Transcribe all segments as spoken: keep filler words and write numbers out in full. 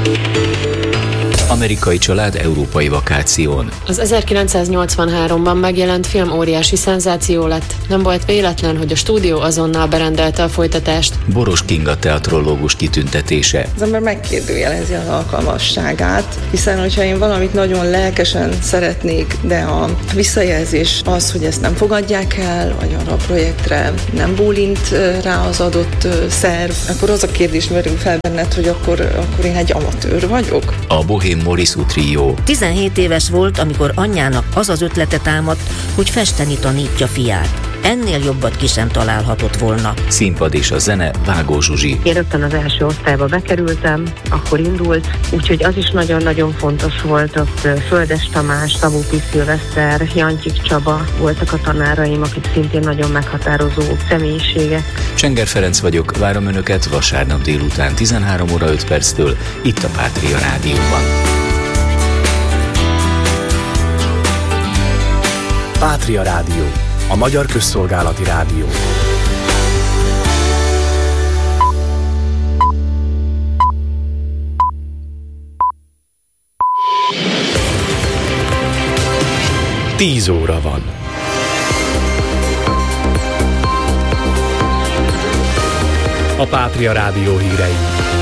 Amerikai család európai vakáción. Az ezerkilencszáznyolcvanháromban megjelent film óriási szenzáció lett. Nem volt véletlen, hogy a stúdió azonnal berendelte a folytatást. Boros Kinga teatrológus kitüntetése. Az ember megkérdőjelezi az alkalmasságát, hiszen hogyha én valamit nagyon lelkesen szeretnék, de a visszajelzés az, hogy ezt nem fogadják el, vagy arra a projektre nem bólint rá az adott szerv, akkor az a kérdés merül fel benned, hogy akkor, akkor én egy amatőr vagyok. A Bohém Morisot Trio. tizenhét éves volt, amikor anyjának az az ötlete támadt, hogy festeni tanítja fiát. Ennél jobbat ki sem találhatott volna. Színpad és a zene, Vágó Zsuzsi. Én rögtön az első osztályba bekerültem, akkor indult, úgyhogy az is nagyon-nagyon fontos volt. Ott Földes Tamás, Szabó P. Szilveszter, Jancsik Csaba voltak a tanáraim, akik szintén nagyon meghatározó személyiségek. Csenger Ferenc vagyok, várom Önöket vasárnap délután tizenhárom óra öt perctől itt a Pátria Rádióban. Pátria Rádió, a magyar közszolgálati rádió. Tíz óra van. A Pátria Rádió hírei.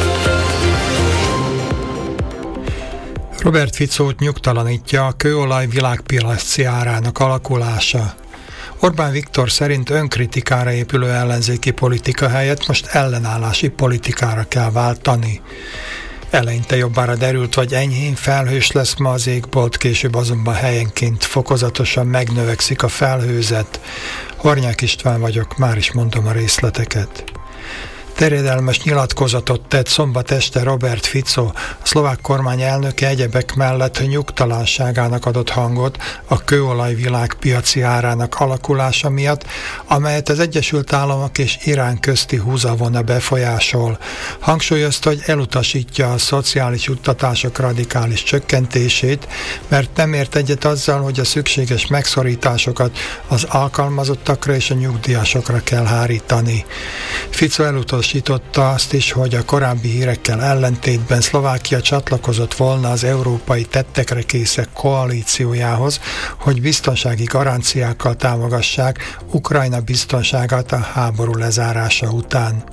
Robert Ficót nyugtalanítja a kőolaj világpiaci árának alakulása. Orbán Viktor szerint önkritikára épülő ellenzéki politika helyett most ellenállási politikára kell váltani. Eleinte jobbára derült, vagy enyhén felhős lesz ma az égbolt, később azonban helyenként fokozatosan megnövekszik a felhőzet. Hornyák István vagyok, már is mondom a részleteket. Terjedelmes nyilatkozatot tett szombat este Robert Fico, a szlovák kormány elnöke egyebek mellett, hogy nyugtalanságának adott hangot a kőolaj világpiaci árának alakulása miatt, amelyet az Egyesült Államok és Irán közti húzavona befolyásol. Hangsúlyozta, hogy elutasítja a szociális juttatások radikális csökkentését, mert nem ért egyet azzal, hogy a szükséges megszorításokat az alkalmazottakra és a nyugdíjasokra kell hárítani. Fico elutasította azt is, hogy a korábbi hírekkel ellentétben Szlovákia csatlakozott volna az európai tettekre készek koalíciójához, hogy biztonsági garanciákkal támogassák Ukrajna biztonságát a háború lezárása után.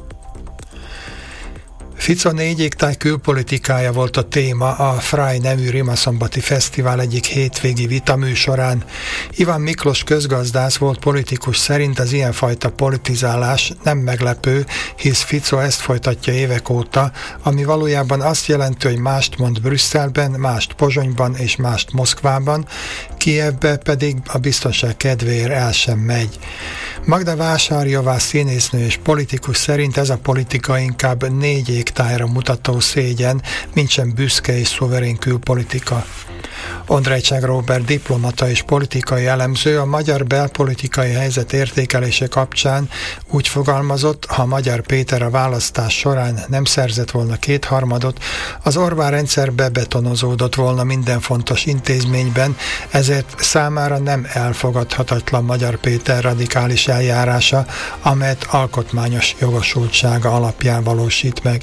Fico négy égtáj külpolitikája volt a téma a Fry nevű Rimaszombati Fesztivál egyik hétvégi vitaműsorán. Iván Miklós közgazdász volt politikus szerint az ilyenfajta politizálás nem meglepő, hisz Fico ezt folytatja évek óta, ami valójában azt jelenti, hogy mást mond Brüsszelben, mást Pozsonyban és mást Moszkvában, Kijevbe pedig a biztonság kedvéért el sem megy. Magda Vásárjová színésznő és politikus szerint ez a politika inkább négy égtájra mutató szégyen, mintsem büszke és szuverén külpolitika. Ondrájcsák Róbert diplomata és politikai elemző a magyar belpolitikai helyzet értékelése kapcsán úgy fogalmazott, ha Magyar Péter a választás során nem szerzett volna kétharmadot, az Orbán rendszer bebetonozódott volna minden fontos intézményben, ezért számára nem elfogadhatatlan Magyar Péter radikális eljárása, amelyet alkotmányos jogosultsága alapján valósít meg.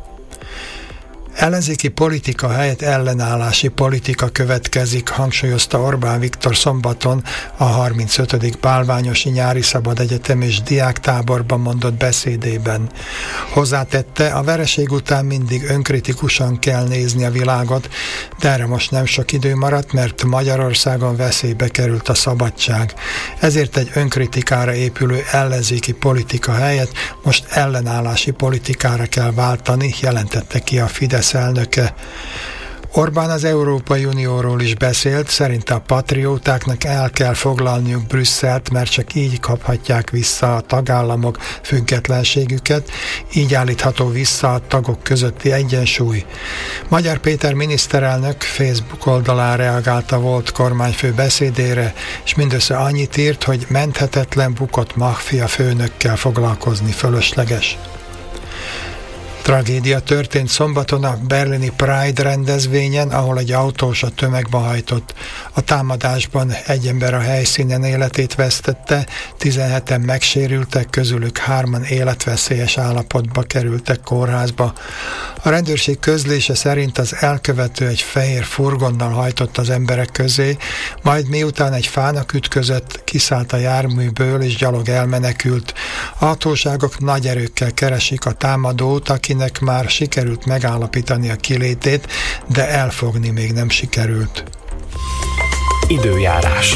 Ellenzéki politika helyett ellenállási politika következik, hangsúlyozta Orbán Viktor szombaton a harmincötödik Bálványosi Nyári Szabad Egyetem és diáktáborban mondott beszédében. Hozzátette, a vereség után mindig önkritikusan kell nézni a világot, de erre most nem sok idő maradt, mert Magyarországon veszélybe került a szabadság. Ezért egy önkritikára épülő ellenzéki politika helyett most ellenállási politikára kell váltani, jelentette ki a Fidesz elnöke. Orbán az Európai Unióról is beszélt, szerint a patriótáknak el kell foglalniuk Brüsszelt, mert csak így kaphatják vissza a tagállamok függetlenségüket, így állítható vissza a tagok közötti egyensúly. Magyar Péter miniszterelnök Facebook oldalán reagálta volt kormányfő beszédére, és mindössze annyit írt, hogy menthetetlen bukott maffia főnökkel foglalkozni fölösleges. Tragédia történt szombaton a berlini Pride rendezvényen, ahol egy autós a tömegbe hajtott. A támadásban egy ember a helyszínen életét vesztette, tizenheten megsérültek, közülük hárman életveszélyes állapotba kerültek kórházba. A rendőrség közlése szerint az elkövető egy fehér furgonnal hajtott az emberek közé, majd miután egy fának ütközött, kiszállt a járműből és gyalog elmenekült. A hatóságok nagy erőkkel keresik a támadót, akinek már sikerült megállapítani a kilétét, de elfogni még nem sikerült. Időjárás.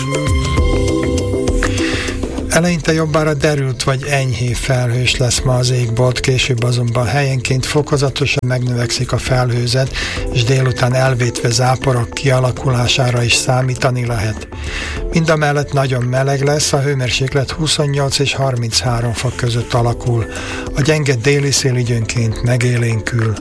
Eleinte jobbára derült vagy enyhé felhős lesz ma az égbolt, később azonban helyenként fokozatosan megnövekszik a felhőzet, és délután elvétve záporok kialakulására is számítani lehet. Mindamellett nagyon meleg lesz, a hőmérséklet huszonnyolc és harminchárom fok között alakul. A gyenge déli szél időnként megélénkül.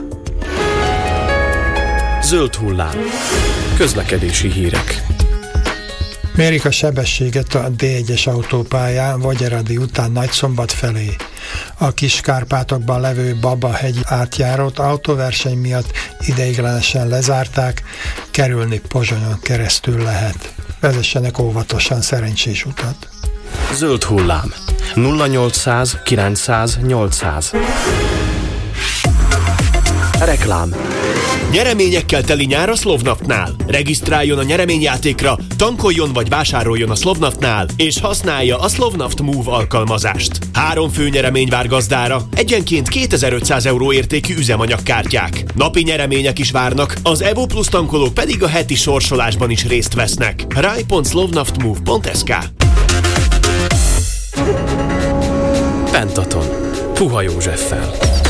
Zöld hullám. Közlekedési hírek. Mérik a sebességet a dé egyes autópályán Vagyeradi után Nagyszombat felé. A Kis-Kárpátokban levő Baba-hegy átjárót autóverseny miatt ideiglenesen lezárták, kerülni Pozsonyon keresztül lehet. Vezessenek óvatosan, szerencsés utat. Zöld hullám. nulla nyolcszáz kilencszáz nyolcszáz. Reklám. Nyereményekkel teli nyár a Slovnaftnál. Regisztráljon a nyereményjátékra, tankoljon vagy vásároljon a Slovnaftnál, és használja a Slovnaft Move alkalmazást. Három fő nyeremény vár gazdára, egyenként kétezer-ötszáz euró értékű üzemanyagkártyák. Napi nyeremények is várnak, az Evo Plus tankolók pedig a heti sorsolásban is részt vesznek. raj pont slovnaftmove pont es ká. Pentaton. Puha Józseffel.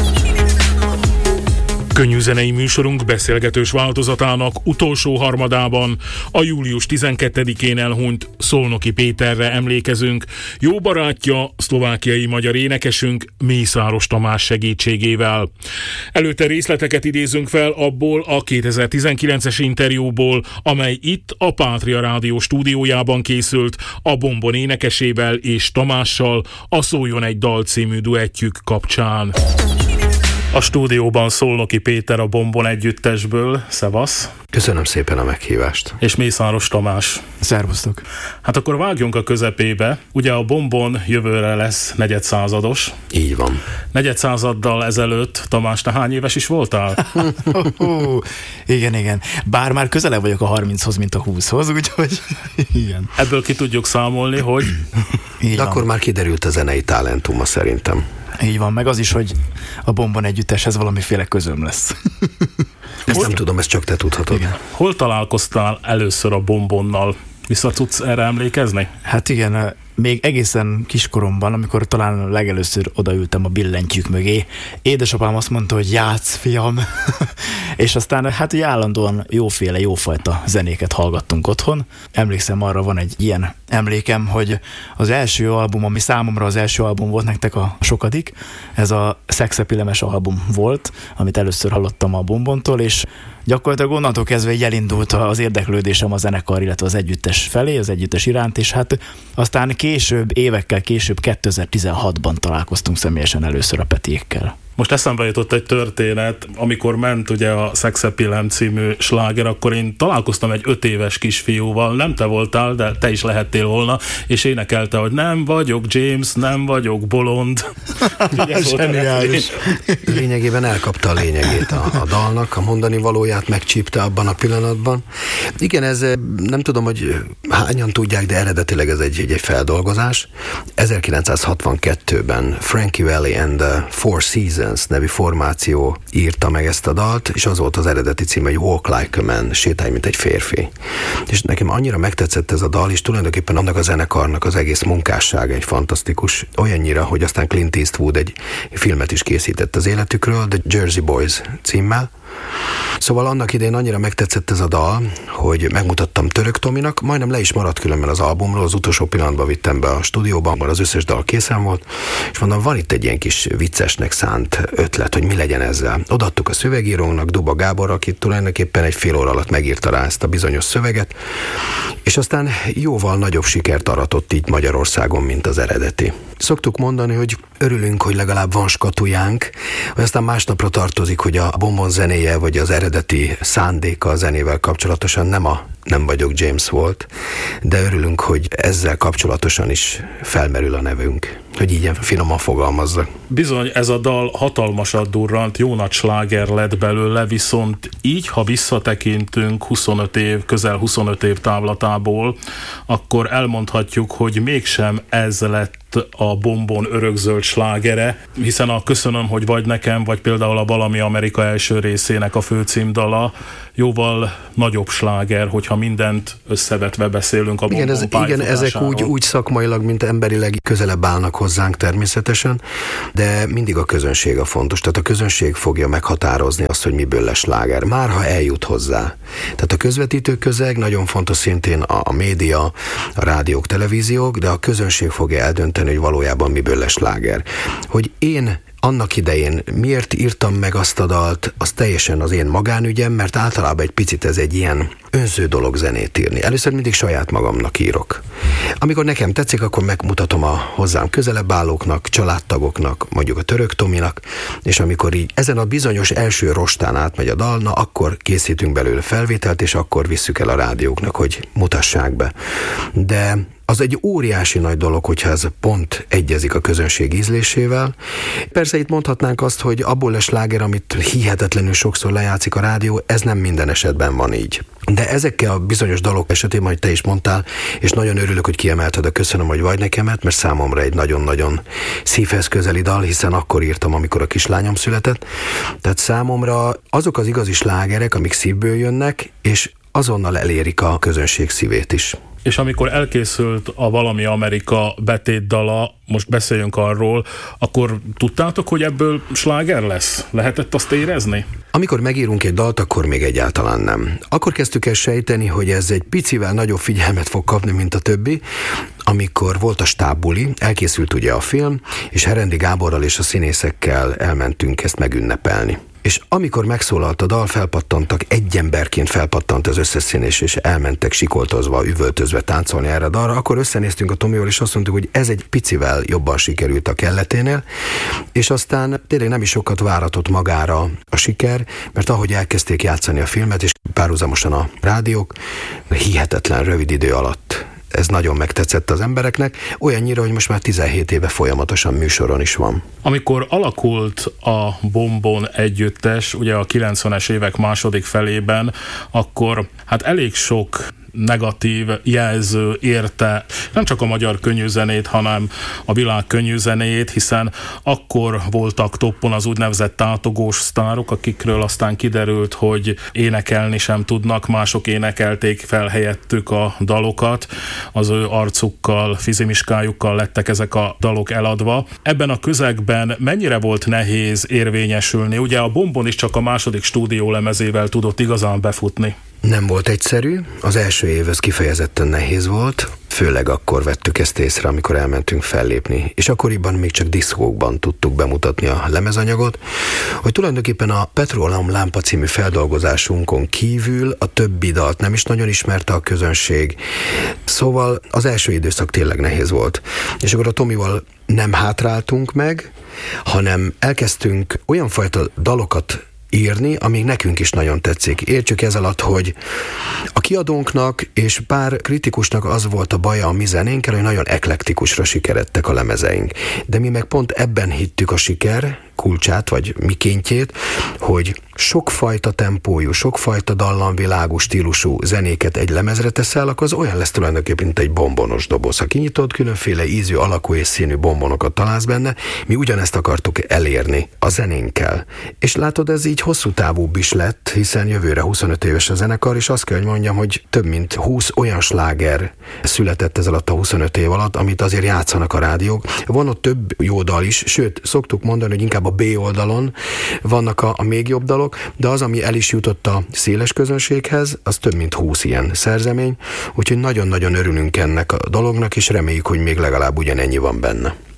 Könnyű zenei műsorunk beszélgetős változatának utolsó harmadában a július tizenkettedikén elhunyt Szolnoki Péterre emlékezünk, jó barátja, szlovákiai magyar énekesünk Mészáros Tamás segítségével. Előtte részleteket idézünk fel abból a kétezer-tizenkilences interjúból, amely itt a Pátria Rádió stúdiójában készült a Bombon énekesével és Tamással a Szóljon egy dal című duettjük kapcsán. A stúdióban Szolnoki Péter a Bombon együttesből. Szevasz! Köszönöm szépen a meghívást. És Mészáros Tamás. Szervusztok! Hát akkor vágjunk a közepébe. Ugye a Bombon jövőre lesz negyedszázados. Így van. Negyedszázaddal ezelőtt, Tamás, te hány éves is voltál? igen, igen. Bár már közelebb vagyok a harminchoz, mint a húszhoz, úgyhogy igen. Ebből ki tudjuk számolni, hogy... De akkor már kiderült a zenei talentuma szerintem. Így van, meg az is, hogy a Bombon együtteshez valamiféle közöm lesz. Ezt Hol... nem tudom, ezt csak te tudhatod. Igen. Hol találkoztál először a Bombonnal? Vissza tudsz erre emlékezni? Hát igen, még egészen kiskoromban, amikor talán legelőször odaültem a billentyűk mögé, édesapám azt mondta, hogy játsz, fiam, és aztán hát ugye állandóan jóféle, jófajta zenéket hallgattunk otthon. Emlékszem, arra van egy ilyen emlékem, hogy az első album, ami számomra az első album volt, nektek a sokadik, ez a Szexepilemes album volt, amit először hallottam a Bombontól, és gyakorlatilag onnantól kezdve így elindult az érdeklődésem a zenekar, illetve az együttes felé, az együttes iránt, és hát aztán később, évekkel később, kétezer-tizenhatban találkoztunk személyesen először a Petiékkel. Most eszembe jutott egy történet, amikor ment ugye a Szexepilem című sláger, akkor én találkoztam egy öt éves kisfiúval, nem te voltál, de te is lehettél volna, és énekelte, hogy nem vagyok James, nem vagyok bolond. Zseniális. Lényegében elkapta a lényegét a, a dalnak, a mondani valóját megcsípte abban a pillanatban. Igen, ez nem tudom, hogy hányan tudják, de eredetileg ez egy, egy feldolgozás. ezerkilencszázhatvankettőben Frankie Valli and the Four Seasons nevű formáció írta meg ezt a dalt, és az volt az eredeti címe, hogy Walk Like a Man, sétálj, mint egy férfi. És nekem annyira megtetszett ez a dal, és tulajdonképpen annak a zenekarnak az egész munkássága egy fantasztikus, olyannyira, hogy aztán Clint Eastwood egy filmet is készített az életükről, The Jersey Boys címmel. Szóval annak idején annyira megtetszett ez a dal, hogy megmutattam Török Tominak, majdnem le is maradt különben az albumról, az utolsó pillanatban vittem be a stúdióban, az összes dal készen volt, és mondom, van itt egy ilyen kis viccesnek szánt ötlet, hogy mi legyen ezzel. Odaadtuk a szövegírónknak, Duba Gábor, aki tulajdonképpen egy fél óra alatt megírta rá ezt a bizonyos szöveget, és aztán jóval nagyobb sikert aratott így Magyarországon, mint az eredeti. szoktuk mondani, hogy örülünk, hogy legalább van skatujánk, vagy aztán másnapra tartozik, hogy a bombon zenéje, vagy az eredeti szándéka a zenével kapcsolatosan nem a Nem vagyok James volt, de örülünk, hogy ezzel kapcsolatosan is felmerül a nevünk, hogy így finoman fogalmazzak. Bizony, ez a dal hatalmasat durrant, jó nagy sláger lett belőle, viszont így, ha visszatekintünk huszonöt év, közel huszonöt év távlatából, akkor elmondhatjuk, hogy mégsem ez lett a bombon örökzöld slágere, hiszen a Köszönöm, hogy vagy nekem, vagy például a Valami Amerika első részének a főcímdala jóval nagyobb sláger, hogyha mindent összevetve beszélünk a bombon igen, ez, igen, ezek úgy, úgy szakmailag, mint emberileg közelebb állnak hozzánk természetesen, de mindig a közönség a fontos. Tehát a közönség fogja meghatározni azt, hogy miből lesz sláger. Már ha eljut hozzá. Tehát a közvetítő közeg nagyon fontos, szintén a, a média, a rádiók, televíziók, de a közönség fogja eldönteni, hogy valójában miből lesz sláger. Hogy én annak idején miért írtam meg azt a dalt, az teljesen az én magánügyem, mert általában egy picit ez egy ilyen önző dolog zenét írni. Először mindig saját magamnak írok. Amikor nekem tetszik, akkor megmutatom a hozzám közelebb állóknak, családtagoknak, mondjuk a Török Tominak, és amikor így ezen a bizonyos első rostán átmegy a dal, na akkor készítünk belőle felvételt, és akkor visszük el a rádióknak, hogy mutassák be. De az egy óriási nagy dolog, hogyha ez pont egyezik a közönség ízlésével. Persze itt mondhatnánk azt, hogy abból lesz sláger, amit hihetetlenül sokszor lejátszik a rádió, ez nem minden esetben van így. De ezekkel a bizonyos dalok esetében, hogy te is mondtál, és nagyon örülök, hogy kiemelted a Köszönöm, hogy vagy nekemet, mert számomra egy nagyon-nagyon szívhez közeli dal, hiszen akkor írtam, amikor a kislányom született. Tehát számomra azok az igazi slágerek, amik szívből jönnek, és azonnal elérik a közönség szívét is. És amikor elkészült a Valami Amerika betétdala, most beszéljünk arról, akkor tudtátok, hogy ebből sláger lesz? Lehetett azt érezni? Amikor megírunk egy dalt, akkor még egyáltalán nem. Akkor kezdtük el sejteni, hogy ez egy picivel nagyobb figyelmet fog kapni, mint a többi, amikor volt a stábbuli, elkészült ugye a film, és Herendi Gáborral és a színészekkel elmentünk ezt megünnepelni. És amikor megszólalt a dal, felpattantak, egy emberként felpattant az összes színés, és elmentek sikoltozva, üvöltözve táncolni erre a dalra, akkor összenéztünk a Tomival, és azt mondtuk, hogy ez egy picivel jobban sikerült a kelleténél, és aztán tényleg nem is sokat váratott magára a siker, mert ahogy elkezdték játszani a filmet, és párhuzamosan a rádiók, hihetetlen rövid idő alatt ez nagyon megtetszett az embereknek, olyannyira, hogy most már tizenhét éve folyamatosan műsoron is van. Amikor alakult a Bombon együttes, ugye a kilencvenes évek második felében, akkor hát elég sok negatív jelző érte nem csak a magyar könnyűzenét, hanem a világ könnyűzenéjét, hiszen akkor voltak toppon az úgynevezett tátogós sztárok, akikről aztán kiderült, hogy énekelni sem tudnak, mások énekelték fel helyettük a dalokat, az ő arcukkal, fizimiskájukkal lettek ezek a dalok eladva. Ebben a közegben mennyire volt nehéz érvényesülni? Ugye a Bombon is csak a második stúdiólemezével tudott igazán befutni. Nem volt egyszerű, az első év ez kifejezetten nehéz volt, főleg akkor vettük ezt észre, amikor elmentünk fellépni, és akkoriban még csak diszkókban tudtuk bemutatni a lemezanyagot, hogy tulajdonképpen a Petróleum lámpa című feldolgozásunkon kívül a többi dalt nem is nagyon ismerte a közönség, szóval az első időszak tényleg nehéz volt. És akkor a Tomival nem hátráltunk meg, hanem elkezdtünk olyan fajta dalokat írni, amíg nekünk is nagyon tetszik. Értsük ez alatt, hogy a kiadónknak és pár kritikusnak az volt a baja a mi zenénkkel, hogy nagyon eklektikusra sikeredtek a lemezeink. De mi meg pont ebben hittük a siker kulcsát, vagy mikéntjét, hogy sokfajta tempójú, sokfajta dallamvilágú stílusú zenéket egy lemezre teszel, akkor az olyan lesz tulajdonképpen, mint egy bombonos doboz. Ha kinyitod, különféle ízű, alakú és színű bombonokat találsz benne, mi ugyanezt akartuk elérni a zenénkkel. És látod, ez így hosszú távúbb is lett, hiszen jövőre huszonöt éves a zenekar, és azt kell, hogy mondjam, hogy több mint húsz olyan sláger született ez alatt a huszonöt év alatt, amit azért játszanak a rádiók. Van ott több jó dal is, sőt, szoktuk mondani, hogy inkább a B oldalon vannak a, a még jobb dalok, de az, ami el is jutott a széles közönséghez, az több mint húsz ilyen szerzemény, úgyhogy nagyon-nagyon örülünk ennek a dolognak, és reméljük, hogy még legalább ugyanennyi van benne.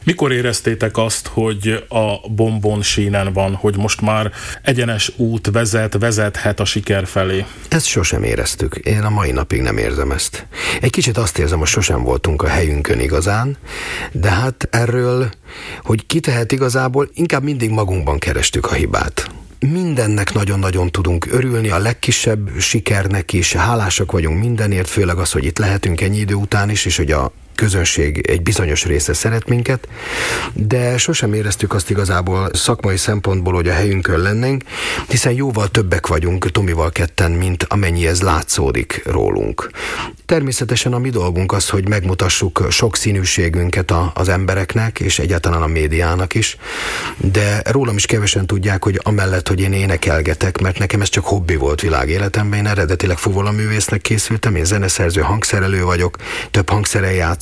Mikor éreztétek azt, hogy a Bombon sínen van, hogy most már egyenes út vezet, vezethet a siker felé? Ezt sosem éreztük. Én a mai napig nem érzem ezt. Egy kicsit azt érzem, hogy sosem voltunk a helyünkön igazán, de hát erről, hogy ki tehet igazából, inkább mindig magunkban kerestük a hibát. Mindennek nagyon-nagyon tudunk örülni, a legkisebb sikernek is, hálásak vagyunk mindenért, főleg az, hogy itt lehetünk ennyi idő után is, és hogy a közönség egy bizonyos része szeret minket, de sosem éreztük azt igazából szakmai szempontból, hogy a helyünkön lennénk, hiszen jóval többek vagyunk Tomival ketten, mint amennyi ez látszódik rólunk. Természetesen a mi dolgunk az, hogy megmutassuk sok színűségünket a, az embereknek, és egyáltalán a médiának is, de rólam is kevesen tudják, hogy amellett, hogy én énekelgetek, mert nekem ez csak hobbi volt világéletemben, én eredetileg fuvolaművésznek készültem, én zeneszerző, hangszerelő vagyok, több hangszeren játszom,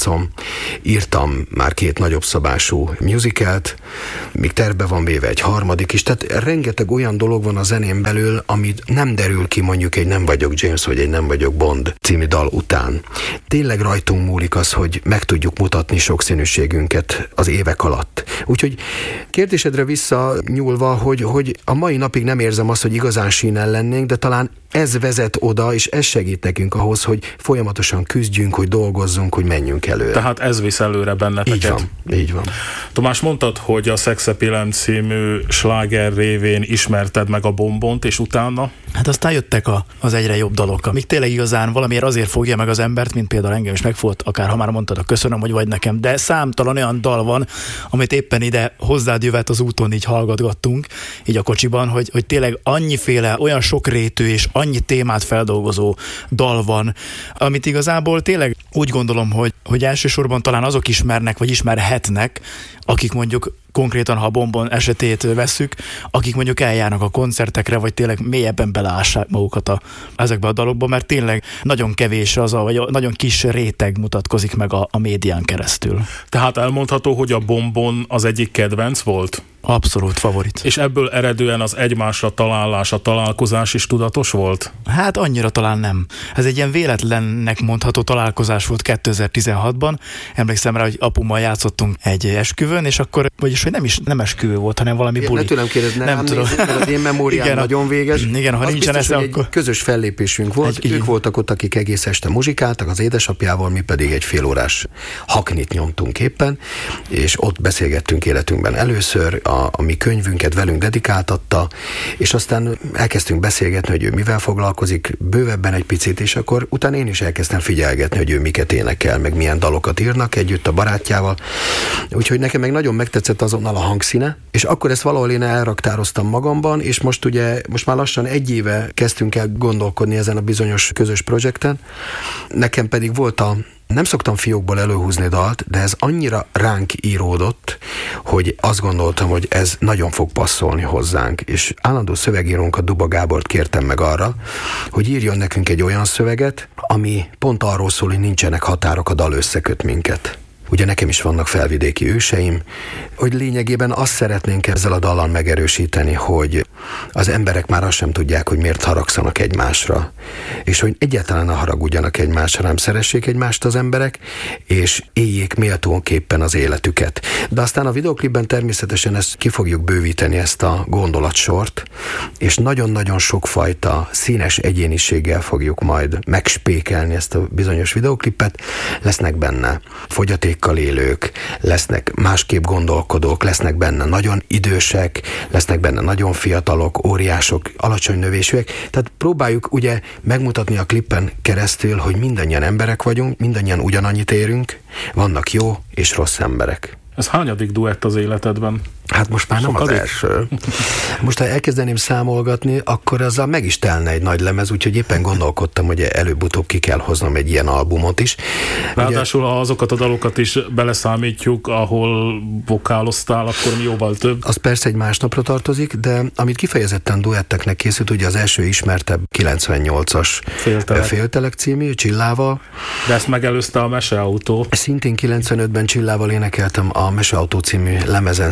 írtam már két nagyobb szabású musicalt, még tervbe van véve egy harmadik is, tehát rengeteg olyan dolog van a zenén belül, amit nem derül ki mondjuk egy Nem vagyok James, vagy egy Nem vagyok Bond című dal után. Tényleg rajtunk múlik az, hogy meg tudjuk mutatni sokszínűségünket az évek alatt. Úgyhogy kérdésedre visszanyúlva, hogy, hogy a mai napig nem érzem azt, hogy igazán sínen lennénk, de talán ez vezet oda, és ez segít nekünk ahhoz, hogy folyamatosan küzdjünk, hogy dolgozzunk, hogy menjünk előre. Tehát ez visz előre benneteket. Így van, így van. Tomás, mondtad, hogy a Szexapilem című sláger révén ismerted meg a Bombont, és utána? Hát aztán jöttek a, az egyre jobb dalok, amik tényleg igazán valamiért azért fogja meg az embert, mint például engem is megfogott, akár ha már mondtad, a Köszönöm, hogy vagy nekem, de számtalan olyan dal van, amit éppen ide hozzád jövet az úton így hallgatgattunk, így a kocsiban, hogy, hogy tényleg annyiféle, olyan sokrétű és annyi témát feldolgozó dal van, amit igazából tényleg úgy gondolom, hogy, hogy elsősorban talán azok ismernek, vagy ismerhetnek, akik mondjuk konkrétan, ha a Bombon esetét vesszük, akik mondjuk eljárnak a koncertekre, vagy tényleg mélyebben beleássák magukat a, ezekbe a dalokba, mert tényleg nagyon kevés az a, vagy nagyon kis réteg mutatkozik meg a, a médián keresztül. Tehát elmondható, hogy a Bombon az egyik kedvenc volt? Abszolút favorit. És ebből eredően az egymásra találás, a találkozás is tudatos volt? Hát annyira talán nem. Ez egy ilyen véletlennek mondható találkozás volt kétezer-tizenhatban. Emlékszem rá, hogy apummal játszottunk egy esküvőn, és akkor, vagyis hogy nem is nem esküvő volt, hanem valami buli. Ne tőlem kérdezni, nem, nem tudom. Nézzük, az én memóriám igen, nagyon véges. Igen, ha az nincsen biztos, ez, akkor... egy közös fellépésünk volt. Egy, ők igen. voltak ott, akik egész este muzsikáltak az édesapjával, mi pedig egy félórás haknit nyomtunk éppen, és ott beszélgettünk életünkben először. A, a mi könyvünket velünk dedikáltatta, és aztán elkezdtünk beszélgetni, hogy ő mivel foglalkozik bővebben egy picit, és akkor utána én is elkezdtem figyelgetni, hogy ő miket énekel, meg milyen dalokat írnak együtt a barátjával. Úgyhogy nekem meg nagyon megtetszett azonnal a hangszíne, és akkor ezt valahol én elraktároztam magamban, és most ugye, most már lassan egy éve kezdtünk el gondolkodni ezen a bizonyos közös projekten. Nekem pedig volt a Nem szoktam fiókból előhúzni dalt, de ez annyira ránk íródott, hogy azt gondoltam, hogy ez nagyon fog passzolni hozzánk. És állandó szövegírónk, a Duba Gábort kértem meg arra, hogy írjon nekünk egy olyan szöveget, ami pont arról szól, hogy nincsenek határok, a dal összeköt minket. Ugye nekem is vannak felvidéki őseim, hogy lényegében azt szeretnénk ezzel a dallal megerősíteni, hogy az emberek már azt sem tudják, hogy miért haragszanak egymásra, és hogy egyáltalán ne haragudjanak egymásra, hanem szeressék egymást az emberek, és éljék méltóképpen az életüket. De aztán a videoklipben természetesen ezt ki fogjuk bővíteni, ezt a gondolatsort, és nagyon-nagyon sokfajta színes egyéniséggel fogjuk majd megspékelni ezt a bizonyos videoklipet. Lesznek benne fogyaték élők, lesznek másképp gondolkodók, lesznek benne nagyon idősek, lesznek benne nagyon fiatalok, óriások, alacsony növésűek. Tehát próbáljuk ugye megmutatni a klippen keresztül, hogy mindannyian emberek vagyunk, mindannyian ugyanannyit érünk, vannak jó és rossz emberek. Ez hányadik duett az életedben? Hát most már nem az első. Most ha elkezdeném számolgatni, akkor azzal meg is telne egy nagy lemez, úgyhogy éppen gondolkodtam, hogy előbb-utóbb ki kell hoznom egy ilyen albumot is. Ráadásul, ugye, ha azokat a dalokat is beleszámítjuk, ahol vokáloztál, akkor jóval több. Az persze egy másnapra tartozik, de amit kifejezetten duetteknek készült, ugye az első ismertebb kilencvennyolcas Féltelek, Féltelek című, Csillával. De ezt megelőzte a Meseautó. Szintén kilencvenötben Csillával énekeltem a Meseautó című lemezen szintén,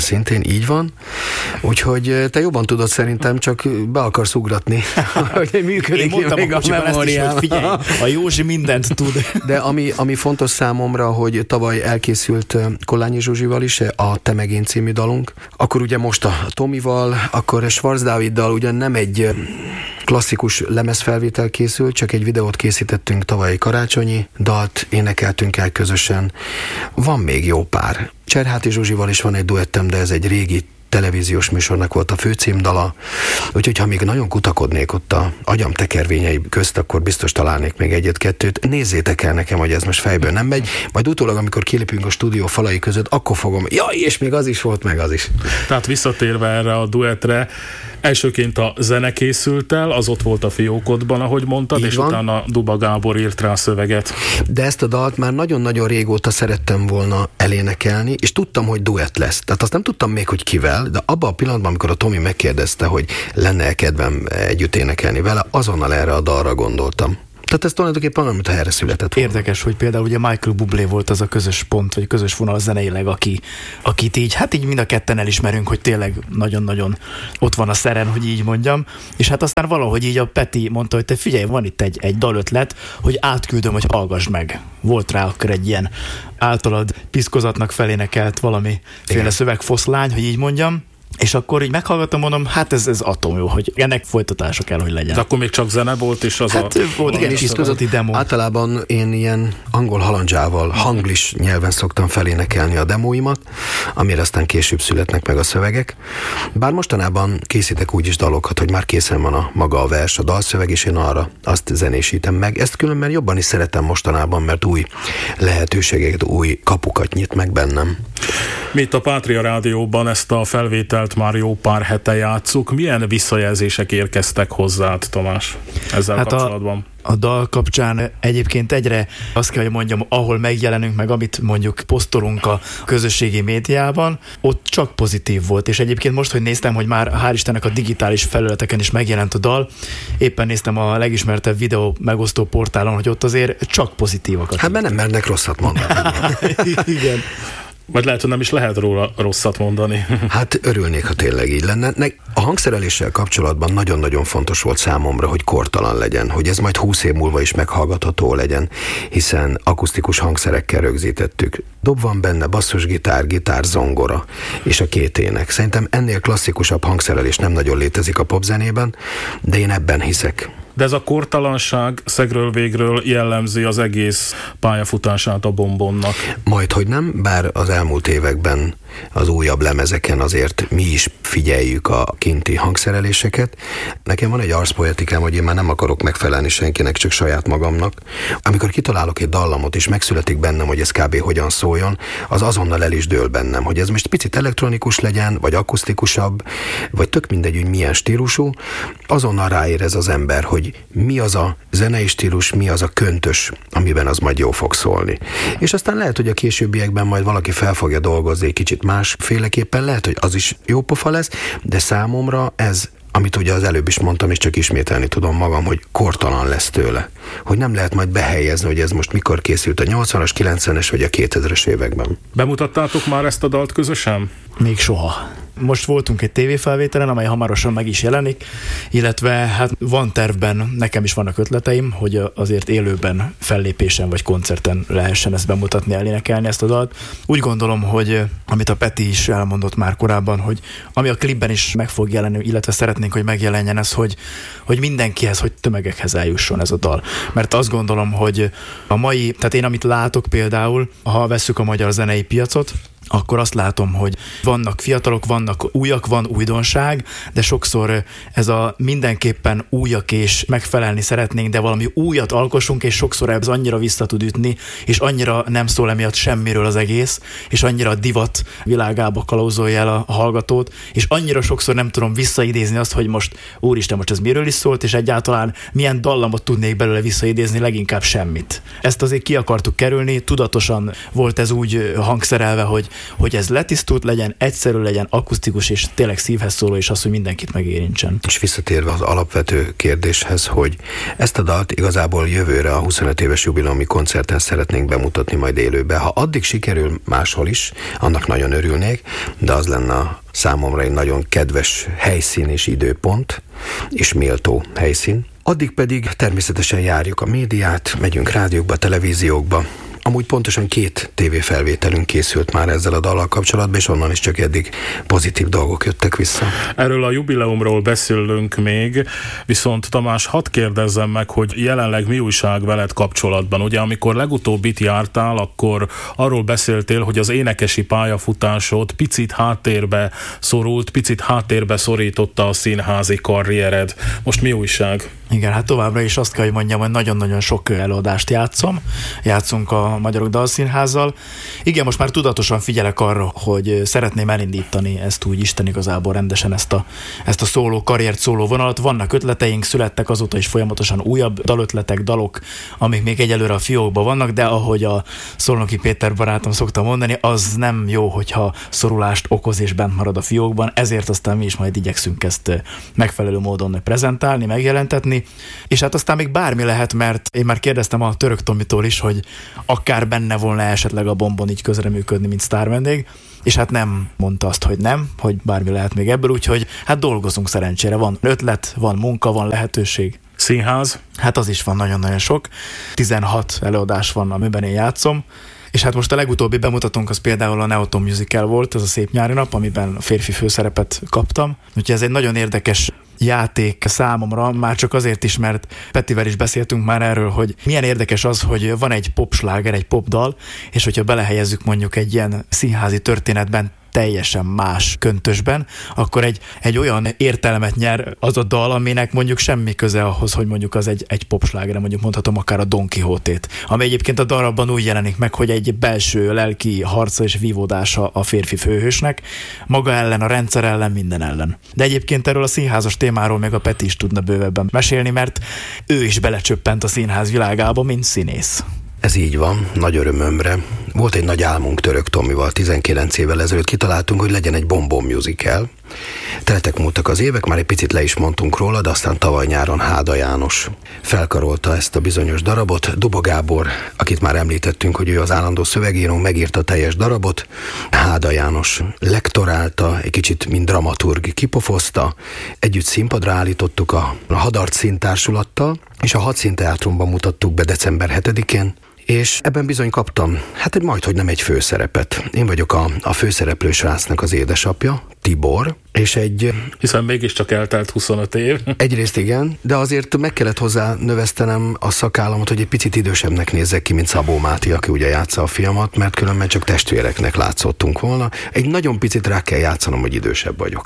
így van. Úgyhogy te jobban tudod szerintem, csak be akarsz ugratni, hogy működik Én még a memóriám. Figyelj, a Józsi mindent tud. De ami, ami fontos számomra, hogy tavaly elkészült Kollányi Zsuzsival is a Te meg én című dalunk, akkor ugye most a Tomival, akkor Schwarz Dáviddal ugyan nem egy klasszikus lemezfelvétel készült, csak egy videót készítettünk tavaly karácsonyi dalt, énekeltünk el közösen. Van még jó pár. Cserháti Zsuzsival is van egy duettem, de ez egy régi televíziós műsornak volt a főcímdala, úgyhogy ha még nagyon kutakodnék ott a agyam tekervényei közt, akkor biztos találnék még egyet-kettőt. Nézzétek el nekem, hogy ez most fejből nem megy, majd utólag, amikor kilépünk a stúdió falai között, akkor fogom, jaj, és még az is volt, meg az is. Tehát visszatérve erre a duetre, elsőként a zene készült el, az ott volt a fiókodban, ahogy mondtad, így és van. Utána Duba Gábor írt rá a szöveget. De ezt a dalt már nagyon-nagyon régóta szerettem volna elénekelni, és tudtam, hogy duett lesz. Tehát azt nem tudtam még, hogy kivel, de abban a pillanatban, amikor a Tomi megkérdezte, hogy lenne-e kedvem együtt énekelni vele, azonnal erre a dalra gondoltam. Tehát ez tulajdonképpen olyan, mintha erre született volna. Érdekes, hogy például ugye Michael Bublé volt az a közös pont, vagy közös vonal zeneileg, aki, akit így, hát így mind a ketten elismerünk, hogy tényleg nagyon-nagyon ott van a szeren, hogy így mondjam. És hát aztán valahogy így a Peti mondta, hogy te figyelj, van itt egy, egy dalötlet, hogy átküldöm, hogy hallgass meg. Volt rá akkor egy ilyen általad piszkozatnak felénekelt valami féle szövegfoszlány, hogy így mondjam. És akkor így meghallgattam, mondom, hát ez, ez atom jó, hogy ennek folytatása kell, hogy legyen. De akkor még csak zene volt, és az hát, a... volt igen, és közötti demo. Általában én ilyen angol halandzsával, hanglis nyelven szoktam felénekelni a demóimat, amire aztán később születnek meg a szövegek. Bár mostanában készítek úgy is dalokat, hogy már készen van a maga a vers, a dalszöveg, és én arra azt zenésítem meg. Ezt különben jobban is szeretem mostanában, mert új lehetőségeket, új kapukat nyit meg bennem. Mi itt a Pátria Rádióban ezt a felvételt már jó pár hete játsszuk. Milyen visszajelzések érkeztek hozzád, Tamás, ezzel hát kapcsolatban? A, a dal kapcsán egyébként egyre azt kell, hogy mondjam, ahol megjelenünk, meg amit mondjuk posztolunk a közösségi médiában, ott csak pozitív volt. És egyébként most, hogy néztem, hogy már hál' Istennek a digitális felületeken is megjelent a dal, éppen néztem a legismertebb videó megosztó portálon, hogy ott azért csak pozitívakat. Hát mert nem mernek rosszat mondani. Igen. Vagy lehet, hogy nem is lehet róla rosszat mondani. Hát örülnék, ha tényleg így lenne. A hangszereléssel kapcsolatban nagyon-nagyon fontos volt számomra, hogy kortalan legyen, hogy ez majd húsz év múlva is meghallgatható legyen, hiszen akusztikus hangszerekkel rögzítettük. Dob van benne, basszusgitár, gitár, zongora és a két ének. Szerintem ennél klasszikusabb hangszerelés nem nagyon létezik a popzenében, de én ebben hiszek. De ez a kortalanság szegről végről jellemzi az egész pályafutását a Bombonnak. Majd, hogy nem, bár az elmúlt években az újabb lemezeken azért mi is figyeljük a kinti hangszereléseket. Nekem van egy arszpoetikám, hogy én már nem akarok megfelelni senkinek, csak saját magamnak. Amikor kitalálok egy dallamot, és megszületik bennem, hogy ez kb. Hogyan szóljon, az azonnal el is dől bennem, hogy ez most picit elektronikus legyen, vagy akusztikusabb, vagy tök mindegy, hogy milyen stílusú, azonnal ráérez az ember, hogy mi az a zenei stílus, mi az a köntös, amiben az majd jó fog szólni. És aztán lehet, hogy a későbbiekben majd valaki fel fogja dolgozni egy kicsit másféleképpen, lehet, hogy az is jó pofa lesz, de számomra ez, amit ugye az előbb is mondtam, és csak ismételni tudom magam, hogy kortalan lesz tőle. Hogy nem lehet majd behelyezni, hogy ez most mikor készült, a nyolcvanas, kilencvenes vagy a kétezres években. Bemutattátok már ezt a dalt közösen? Még soha. Most voltunk egy tévéfelvételen, amely hamarosan meg is jelenik, illetve hát van tervben, nekem is vannak ötleteim, hogy azért élőben fellépésen vagy koncerten lehessen ezt bemutatni, elénekelni ezt a dalt. Úgy gondolom, hogy amit a Peti is elmondott már korábban, hogy ami a klipben is meg fog jelenni, illetve szeretnénk, hogy megjelenjen ez, hogy, hogy mindenkihez, hogy tömegekhez eljusson ez a dal. Mert azt gondolom, hogy a mai, tehát én amit látok például, ha vesszük a magyar zenei piacot, akkor azt látom, hogy vannak fiatalok, vannak újak, van újdonság, de sokszor ez a mindenképpen újak és megfelelni szeretnénk, de valami újat alkossunk, és sokszor ez annyira vissza tud ütni, és annyira nem szól emiatt semmiről az egész, és annyira divat világába kalauzolja el a hallgatót, és annyira sokszor nem tudom visszaidézni azt, hogy most úristen, most ez miről is szólt, és egyáltalán milyen dallamot tudnék belőle visszaidézni, leginkább semmit. Ezt azért ki akartuk kerülni, tudatosan volt ez úgy hangszerelve, hogy hogy ez letisztult legyen, egyszerű legyen, akusztikus és tényleg szívhez szóló, és az, hogy mindenkit megérintsen. És visszatérve az alapvető kérdéshez, hogy ezt a dalt igazából jövőre a huszonöt éves jubileumi koncerten szeretnénk bemutatni majd élőbe. Ha addig sikerül máshol is, annak nagyon örülnék, de az lenne a számomra egy nagyon kedves helyszín és időpont, és méltó helyszín. Addig pedig természetesen járjuk a médiát, megyünk rádiókba, televíziókba. Amúgy pontosan két tévéfelvételünk készült már ezzel a dallal kapcsolatban, és onnan is csak eddig pozitív dolgok jöttek vissza. Erről a jubileumról beszélünk még, viszont Tamás, hadd kérdezzem meg, hogy jelenleg mi újság veled kapcsolatban? Ugye amikor legutóbb itt jártál, akkor arról beszéltél, hogy az énekesi pályafutásod picit háttérbe szorult, picit háttérbe szorította a színházi karriered. Most mi újság? Igen, hát továbbra is azt kell, hogy mondjam, hogy nagyon-nagyon sok előadást játszom. Játszunk a Magyarok Dalszínházzal. Igen, most már tudatosan figyelek arra, hogy szeretném elindítani ezt úgy Isten igazából rendesen ezt a, ezt a szóló, karriert szóló vonalat. Vannak ötleteink, születtek azóta is folyamatosan újabb dalötletek, dalok, amik még egyelőre a fiókban vannak, de ahogy a Szolnoki Péter barátom szokta mondani, az nem jó, hogyha szorulást okoz és bent marad a fiókban, ezért aztán mi is majd igyekszünk ezt megfelelő módon prezentálni, megjelentetni. És hát aztán még bármi lehet, mert én már kérdeztem a Török Tomitól is, hogy akár benne volna esetleg a Bombon így közreműködni, mint sztárvendég, és hát nem mondta azt, hogy nem, hogy bármi lehet még ebből, úgyhogy hát dolgozunk szerencsére. Van ötlet, van munka, van lehetőség. Színház? Hát az is van nagyon-nagyon sok. tizenhat előadás van, amiben én játszom. És hát most a legutóbbi bemutatónk az például a Neoton Musical volt, ez a Szép nyári nap, amiben a férfi főszerepet kaptam. Úgyhogy ez egy nagyon érdekes játék számomra, már csak azért is, mert Petivel is beszéltünk már erről, hogy milyen érdekes az, hogy van egy popsláger, egy popdal, és hogyha belehelyezzük mondjuk egy ilyen színházi történetben, teljesen más köntösben, akkor egy, egy olyan értelmet nyer az a dal, aminek mondjuk semmi köze ahhoz, hogy mondjuk az egy, egy popsláger, mondjuk mondhatom akár a Don Quixote-t, ami egyébként a dalban úgy jelenik meg, hogy egy belső lelki harca és vívódása a férfi főhősnek, maga ellen, a rendszer ellen, minden ellen. De egyébként erről a színházas témáról még a Peti is tudna bővebben mesélni, mert ő is belecsöppent a színház világába, mint színész. Ez így van, nagy örömömre. Volt egy nagy álmunk Török Tomival, tizenkilenc évvel ezelőtt kitaláltunk, hogy legyen egy Bombon musical. Teltek múltak az évek, már egy picit le is mondtunk róla, de aztán tavaly nyáron Háda János felkarolta ezt a bizonyos darabot. Duba Gábor, akit már említettünk, hogy ő az állandó szövegíró, megírta a teljes darabot. Háda János lektorálta, egy kicsit mint dramaturg kipofozta. Együtt színpadra állítottuk a, a Hadarc Színtársulattal, és a Hadszínteátrumban mutattuk be december hetedikén, és ebben bizony kaptam, hát egy majdhogy nem egy főszerepet. Én vagyok a, a főszereplő srácnak az édesapja, Tibor, és egy... Hiszen mégiscsak eltelt huszonöt év. Egyrészt igen, de azért meg kellett hozzá növesztenem a szakállamot, hogy egy picit idősebbnek nézzek ki, mint Szabó Máté, aki ugye játsza a fiamat, mert különben csak testvéreknek látszottunk volna. Egy nagyon picit rá kell játszanom, hogy idősebb vagyok.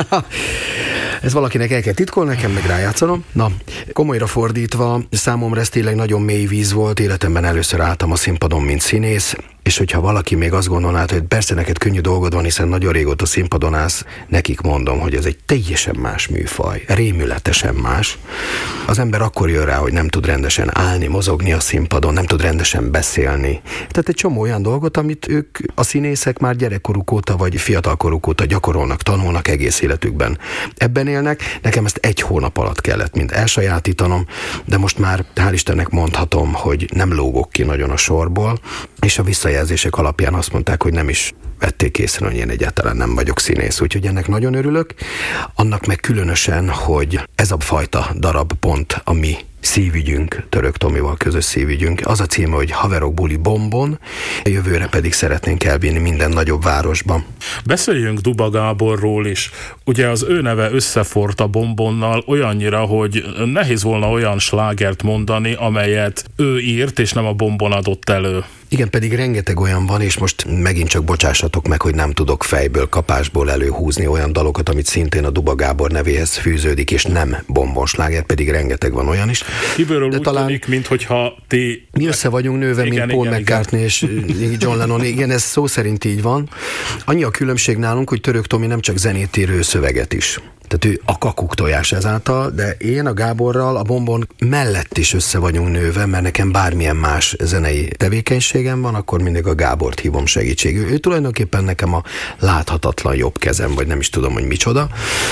Ez valakinek el kell titkolni, nekem meg rájátszanom. Na, komolyra fordítva, számomra ez tényleg nagyon mély víz volt, életemben először álltam a színpadon, mint színész, és hogyha valaki még azt gondolná, hogy persze neked könnyű dolgod van, hiszen nagyon régóta színpadon állsz, nekik mondom, hogy ez egy teljesen más műfaj, rémületesen más. Az ember akkor jön rá, hogy nem tud rendesen állni, mozogni a színpadon, nem tud rendesen beszélni. Tehát egy csomó olyan dolgot, amit ők, a színészek már gyerekkoruk óta, vagy fiatalkoruk óta gyakorolnak, tanulnak egész életükben. Ebben élnek, nekem ezt egy hónap alatt kellett mind elsajátítanom, de most már hál' Istennek mondhatom, hogy nem lógok ki nagyon a sorból, és a visszajelzések alapján azt mondták, hogy nem is vették észre, hogy én egyáltalán nem vagyok színész, úgyhogy ennek nagyon örülök. Annak meg különösen, hogy ez a fajta darab pont a mi szívügyünk, Török Tomival közös szívügyünk. Az a címe, hogy Haverok buli Bombon, jövőre pedig szeretnénk elvinni minden nagyobb városban. Beszéljünk Duba Gáborról is. Ugye az ő neve összefort a Bombonnal olyannyira, hogy nehéz volna olyan slágert mondani, amelyet ő írt, és nem a Bombon adott elő. Igen, pedig rengeteg olyan van, és most megint csak bocsássatok meg, hogy nem tudok fejből, kapásból előhúzni olyan dalokat, amit szintén a Duba Gábor nevéhez fűződik, és nem bombonsláger, pedig rengeteg van olyan is. Kívülről úgy talán tűnik, minthogyha ti... Mi össze vagyunk nőve, igen, mint Paul igen, McCartney igen. és John Lennon. Igen, ez szó szerint így van. Annyi a különbség nálunk, hogy Török Tomi nem csak zenét ír, ő szöveget is. Tehát ő a kakuktojás ezáltal, de én a Gáborral a Bombon mellett is össze vagyunk nőve, mert nekem bármilyen más zenei tevékenységem van, akkor mindig a Gábort hívom segítségül. Ő tulajdonképpen nekem a láthatatlan jobb kezem, vagy nem is tudom, hogy micsoda.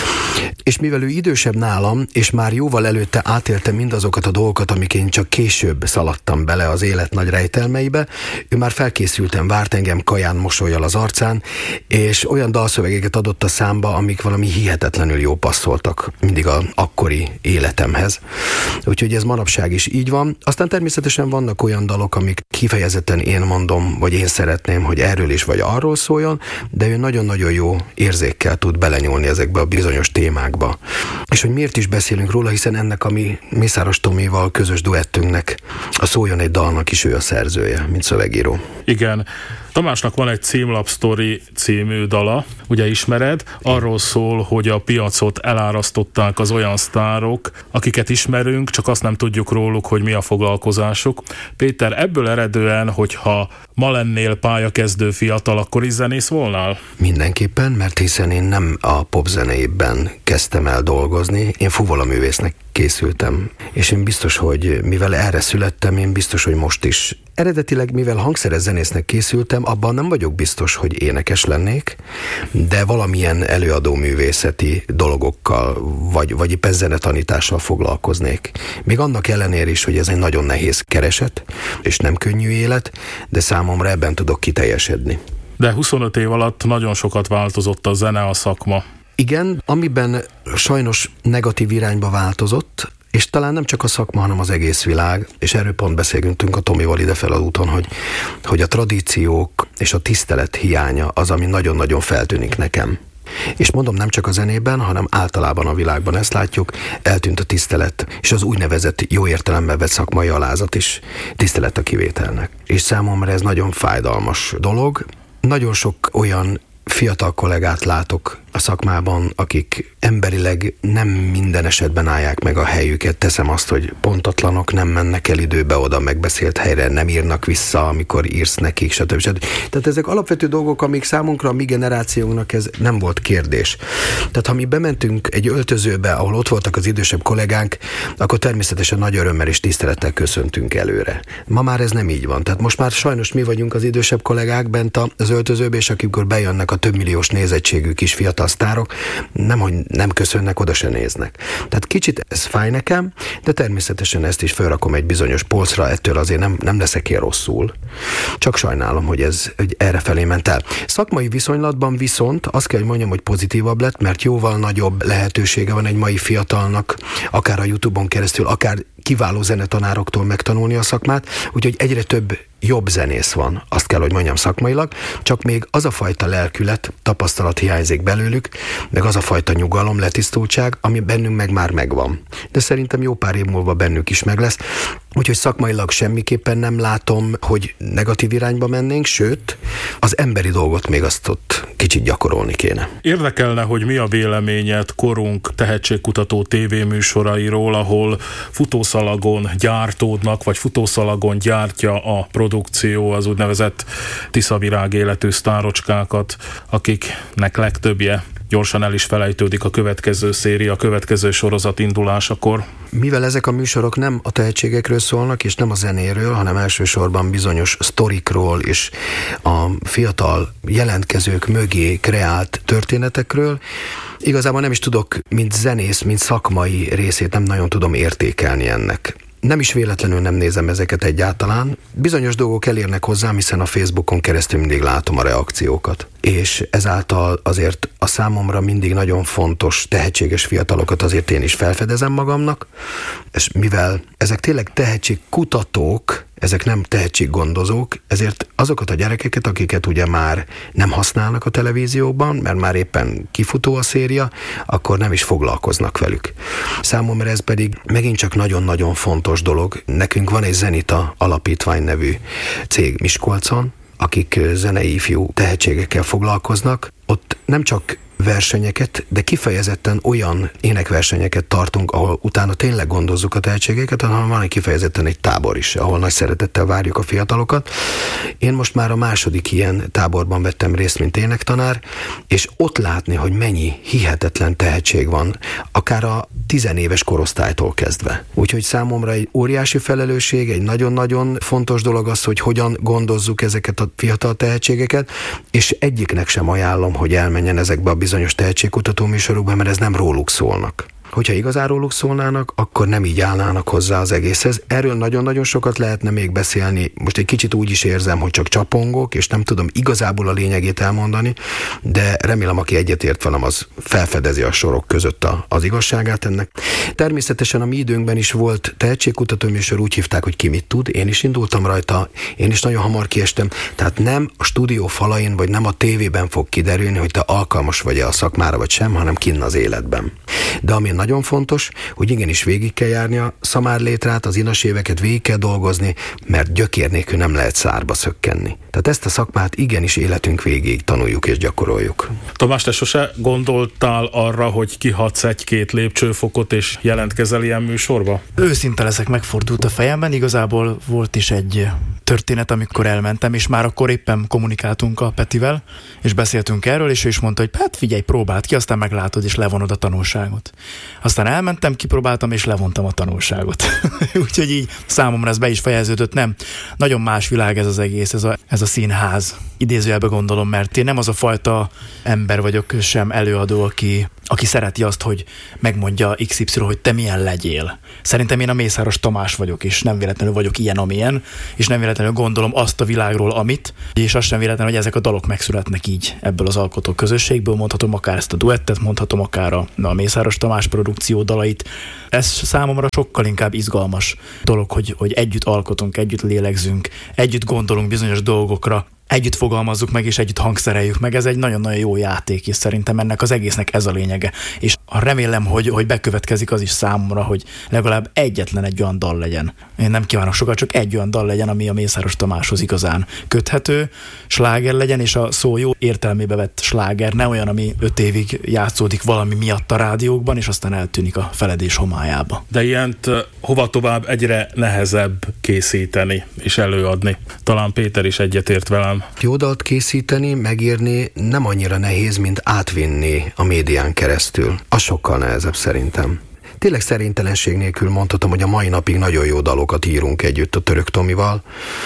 És mivel ő idősebb nálam, és már jóval előtte átélte mindazokat a dolgokat, amik én csak később szaladtam bele az élet nagy rejtelmeibe, ő már felkészültem, várt engem kaján mosollyal az arcán, és olyan dalszövegeket adott a számba, amik valami hihetetlenül jó passzoltak mindig az akkori életemhez. Úgyhogy ez manapság is így van. Aztán természetesen vannak olyan dalok, amik kifejezetten én mondom, vagy én szeretném, hogy erről is vagy arról szóljon, de ő nagyon-nagyon jó érzékkel tud belenyúlni ezekbe a bizonyos témákba. És hogy miért is beszélünk róla, hiszen ennek a mi Mészáros Tomival közös duettünknek, a Szóljon egy dalnak is ő a szerzője, mint szövegíró. Igen. Tamásnak van egy Címlapsztori című dala, ugye ismered, arról szól, hogy a piacot elárasztották az olyan sztárok, akiket ismerünk, csak azt nem tudjuk róluk, hogy mi a foglalkozásuk. Péter, ebből eredően, hogyha ma lennél pályakezdő fiatal, akkor is zenész volnál? Mindenképpen, mert hiszen én nem a popzenében kezdtem el dolgozni, én fuvolaművésznek készültem, és én biztos, hogy mivel erre születtem, én biztos, hogy most is. Eredetileg, mivel hangszeres zenésznek készültem, abban nem vagyok biztos, hogy énekes lennék, de valamilyen előadó művészeti dolgokkal, vagy, vagy éppen zenetanítással foglalkoznék. Még annak ellenére is, hogy ez egy nagyon nehéz kereset, és nem könnyű élet, de számomra ebben tudok kiteljesedni. De huszonöt év alatt nagyon sokat változott a zene, a szakma. Igen, amiben sajnos negatív irányba változott, és talán nem csak a szakma, hanem az egész világ, és erről pont beszélgünk a Tomival idefel az úton, hogy, hogy a tradíciók és a tisztelet hiánya az, ami nagyon-nagyon feltűnik nekem. És mondom, nem csak a zenében, hanem általában a világban ezt látjuk, eltűnt a tisztelet, és az úgynevezett jó értelemben vett szakmai alázat is tisztelet a kivételnek. És számomra ez nagyon fájdalmas dolog. Nagyon sok olyan fiatal kollégát látok a szakmában, akik emberileg nem minden esetben állják meg a helyüket. Teszem azt, hogy pontatlanok, nem mennek el időbe oda megbeszélt helyre, nem írnak vissza, amikor írsz nekik, stb. stb. Tehát ezek alapvető dolgok, amik számunkra, a mi generációnknak ez nem volt kérdés. Tehát ha mi bementünk egy öltözőbe, ahol ott voltak az idősebb kollégánk, akkor természetesen nagy örömmel és tisztelettel köszöntünk előre. Ma már ez nem így van. Tehát most már sajnos mi vagyunk az idősebb kollégák bent az öltözőbe, és akikor bejönnek a többmilliós nézettségű kis fiatal sztárok, nem, hogy nem köszönnek, oda se néznek. Tehát kicsit ez fáj nekem, de természetesen ezt is felrakom egy bizonyos polcra, ettől azért nem, nem leszek én rosszul. Csak sajnálom, hogy ez hogy errefelé ment el. Szakmai viszonylatban viszont azt kell, hogy mondjam, hogy pozitívabb lett, mert jóval nagyobb lehetősége van egy mai fiatalnak, akár a YouTube-on keresztül, akár kiváló zenetanároktól megtanulni a szakmát, úgyhogy egyre több jobb zenész van, azt kell, hogy mondjam szakmailag, csak még az a fajta lelkület, tapasztalat hiányzik belőlük, meg az a fajta nyugalom, letisztultság, ami bennünk meg már megvan. De szerintem jó pár év múlva bennük is meg lesz. Úgyhogy szakmailag semmiképpen nem látom, hogy negatív irányba mennénk, sőt, az emberi dolgot még azt ott kicsit gyakorolni kéne. Érdekelne, hogy mi a véleményed korunk tehetségkutató tévéműsorairól, ahol futószalagon gyártódnak, vagy futószalagon gyártja a produkció az úgynevezett tiszavirág életű sztárocskákat, akiknek legtöbbje gyorsan el is felejtődik a következő széria, a következő sorozat indulásakor. Mivel ezek a műsorok nem a tehetségekről szólnak, és nem a zenéről, hanem elsősorban bizonyos sztorikról és a fiatal jelentkezők mögé kreált történetekről, igazából nem is tudok, mint zenész, mint szakmai részét nem nagyon tudom értékelni ennek. Nem is véletlenül nem nézem ezeket egyáltalán. Bizonyos dolgok elérnek hozzám, hiszen a Facebookon keresztül mindig látom a reakciókat. És ezáltal azért a számomra mindig nagyon fontos, tehetséges fiatalokat azért én is felfedezem magamnak, és mivel ezek tényleg tehetségkutatók, ezek nem tehetséggondozók, ezért azokat a gyerekeket, akiket ugye már nem használnak a televízióban, mert már éppen kifutó a széria, akkor nem is foglalkoznak velük. Számomra ez pedig megint csak nagyon-nagyon fontos dolog. Nekünk van egy Zenita Alapítvány nevű cég Miskolcon, akik zenei ifjú tehetségekkel foglalkoznak. Ott nem csak versenyeket, de kifejezetten olyan énekversenyeket tartunk, ahol utána tényleg gondozzuk a tehetségeket, hanem van egy kifejezetten egy tábor is, ahol nagy szeretettel várjuk a fiatalokat. Én most már a második ilyen táborban vettem részt, mint énektanár, és ott látni, hogy mennyi hihetetlen tehetség van, akár a tizenéves korosztálytól kezdve. Úgyhogy számomra egy óriási felelősség, egy nagyon-nagyon fontos dolog az, hogy hogyan gondozzuk ezeket a fiatal tehetségeket, és egyiknek sem ajánlom, hogy elmenjen ezekbe a bizonyos tehetségkutató műsorokba, mert ez nem róluk szólnak. Hogyha igazán róluk szólnának, akkor nem így állnának hozzá az egészhez. Erről nagyon-nagyon sokat lehetne még beszélni. Most egy kicsit úgy is érzem, hogy csak csapongok, és nem tudom igazából a lényegét elmondani, de remélem, aki egyetért velem, az felfedezi a sorok között a, az igazságát ennek. Természetesen a mi időnkben is volt tehetségkutató műsor, úgy hívták, hogy ki mit tud. Én is indultam rajta, én is nagyon hamar kiestem. Tehát nem a stúdió falain, vagy nem a tévében fog kiderülni, hogy te alkalmas vagy-e a szakmára, vagy sem, hanem kinn az életben. De ami nagyon fontos, hogy igenis végig kell járni a szamárlétrát, az inas éveket végig kell dolgozni, mert gyökér nélkül nem lehet szárba szökkenni. Tehát ezt a szakmát igenis életünk végéig tanuljuk és gyakoroljuk. Tamás, te sose gondoltál arra, hogy kihatsz egy-két lépcsőfokot és jelentkezel ilyen műsorba? Őszinte leszek, megfordult a fejemben, igazából volt is egy történet, amikor elmentem, és már akkor éppen kommunikáltunk a Petivel, és beszéltünk erről, és ő is mondta, hogy hát figyelj, próbáld ki, aztán meglátod, és levonod a tanulságot. Aztán elmentem, kipróbáltam, és levontam a tanulságot. Úgyhogy így számomra ez be is fejeződött, nem. Nagyon más világ ez az egész, ez a, ez a színház. Idézőjelbe gondolom, mert én nem az a fajta ember vagyok sem előadó, aki, aki szereti azt, hogy megmondja iksz ipszilon, hogy te milyen legyél. Szerintem én a Mészáros Tamás vagyok, és nem véletlenül vagyok ilyen, amilyen, és nem véletlenül gondolom azt a világról, amit, és azt sem véletlenül, hogy ezek a dalok megszületnek így ebből az alkotó közösségből, mondhatom akár ezt a duettet, mondhatom akár a, a Mészáros Tamás produkció dalait. Ez számomra sokkal inkább izgalmas dolog, hogy, hogy együtt alkotunk, együtt lélegzünk, együtt gondolunk bizonyos dolgokra, együtt fogalmazzuk meg, és együtt hangszereljük meg. Ez egy nagyon-nagyon jó játék, és szerintem ennek az egésznek ez a lényege. És remélem, hogy, hogy bekövetkezik az is számomra, hogy legalább egyetlen egy olyan dal legyen. Én nem kívánok sokat, csak egy olyan dal legyen, ami a Mészáros Tamáshoz igazán köthető, sláger legyen, és a szó jó értelmébe vett sláger, ne olyan, ami öt évig játszódik valami miatt a rádiókban, és aztán eltűnik a feledés homályába. De ilyent hova tovább egyre nehezebb készíteni és előadni. Talán Péter is egyetért velem. Jó dalt készíteni, megírni nem annyira nehéz, mint átvinni a médián keresztül. Az sokkal nehezebb szerintem. Tényleg szerintelenség nélkül mondhatom, hogy a mai napig nagyon jó dalokat írunk együtt a Török Tomival,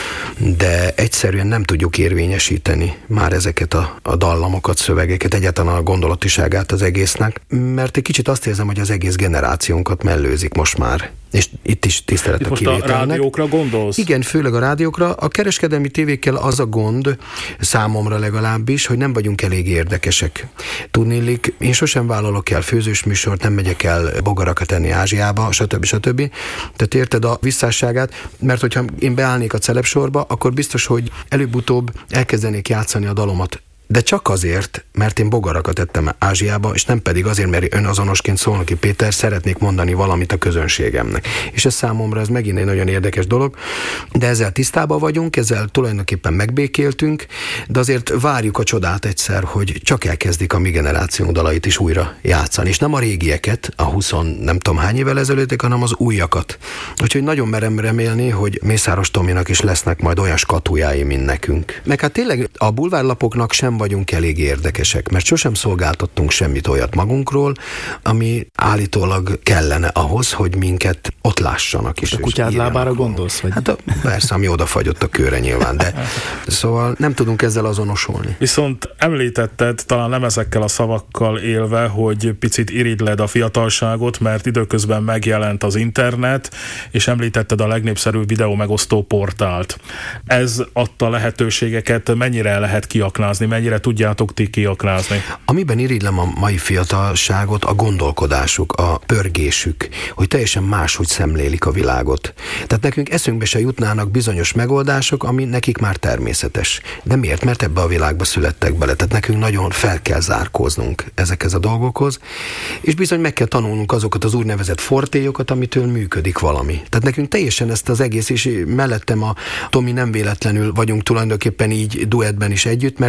de egyszerűen nem tudjuk érvényesíteni már ezeket a, a dallamokat, szövegeket, egyáltalán a gondolatiságát az egésznek, mert egy kicsit azt érzem, hogy az egész generációnkat mellőzik most már. És itt is tisztelet a kivételnek. Most a rádiókra gondolsz? Igen, főleg a rádiókra. A kereskedelmi tévékkel az a gond, számomra legalábbis, hogy nem vagyunk elég érdekesek. Tudniillik, én sosem vállalok el főzős műsort, nem megyek el bogarakat enni Ázsiába, stb. stb. Tehát érted a visszásságát, mert hogyha én beállnék a celebsorba, akkor biztos, hogy előbb-utóbb elkezdenék játszani a dalomat. De csak azért, mert én bogarakat ettem Ázsiába, és nem pedig azért, mert önazonosként Szolnoki Péter szeretnék mondani valamit a közönségemnek. És ez számomra ez megint egy nagyon érdekes dolog, de ezzel tisztában vagyunk, ezzel tulajdonképpen megbékéltünk, de azért várjuk a csodát egyszer, hogy csak elkezdik a mi generációnk dalait is újra játszani. És nem a régieket, a huszon nem tudom hány évvel ezelőttek, hanem az újakat. Úgyhogy nagyon merem remélni, hogy Mészáros Tominak is lesznek majd olyan skatujái, mint nekünk. Meg hát tényleg a bulvárlapoknak sem vagyunk elég érdekesek, mert sosem szolgáltattunk semmit olyat magunkról, ami állítólag kellene ahhoz, hogy minket ott lássanak is. A kutyád lábára gondolsz? Vagy? Hát a, persze, ami odafagyott a kőre nyilván, de szóval nem tudunk ezzel azonosulni. Viszont említetted, talán nem ezekkel a szavakkal élve, hogy picit irigyled a fiatalságot, mert időközben megjelent az internet, és említetted a legnépszerűbb videó megosztó portált. Ez adta lehetőségeket, mennyire lehet kiaknázni, mennyire tudjátok ti kiaknázni? Amiben irigylem a mai fiatalságot, a gondolkodásuk, a pörgésük, hogy teljesen máshogy szemlélik a világot. Tehát nekünk eszünkbe se jutnának bizonyos megoldások, ami nekik már természetes. De miért? Mert ebbe a világba születtek bele. Tehát nekünk nagyon fel kell zárkóznunk ezekhez a dolgokhoz, és bizony meg kell tanulnunk azokat az úgynevezett fortélyokat, amitől működik valami. Tehát nekünk teljesen ezt az egész, és mellettem a Tomi nem véletlenül vagyunk tulajdonképpen így duettben is együtt, mert ő az,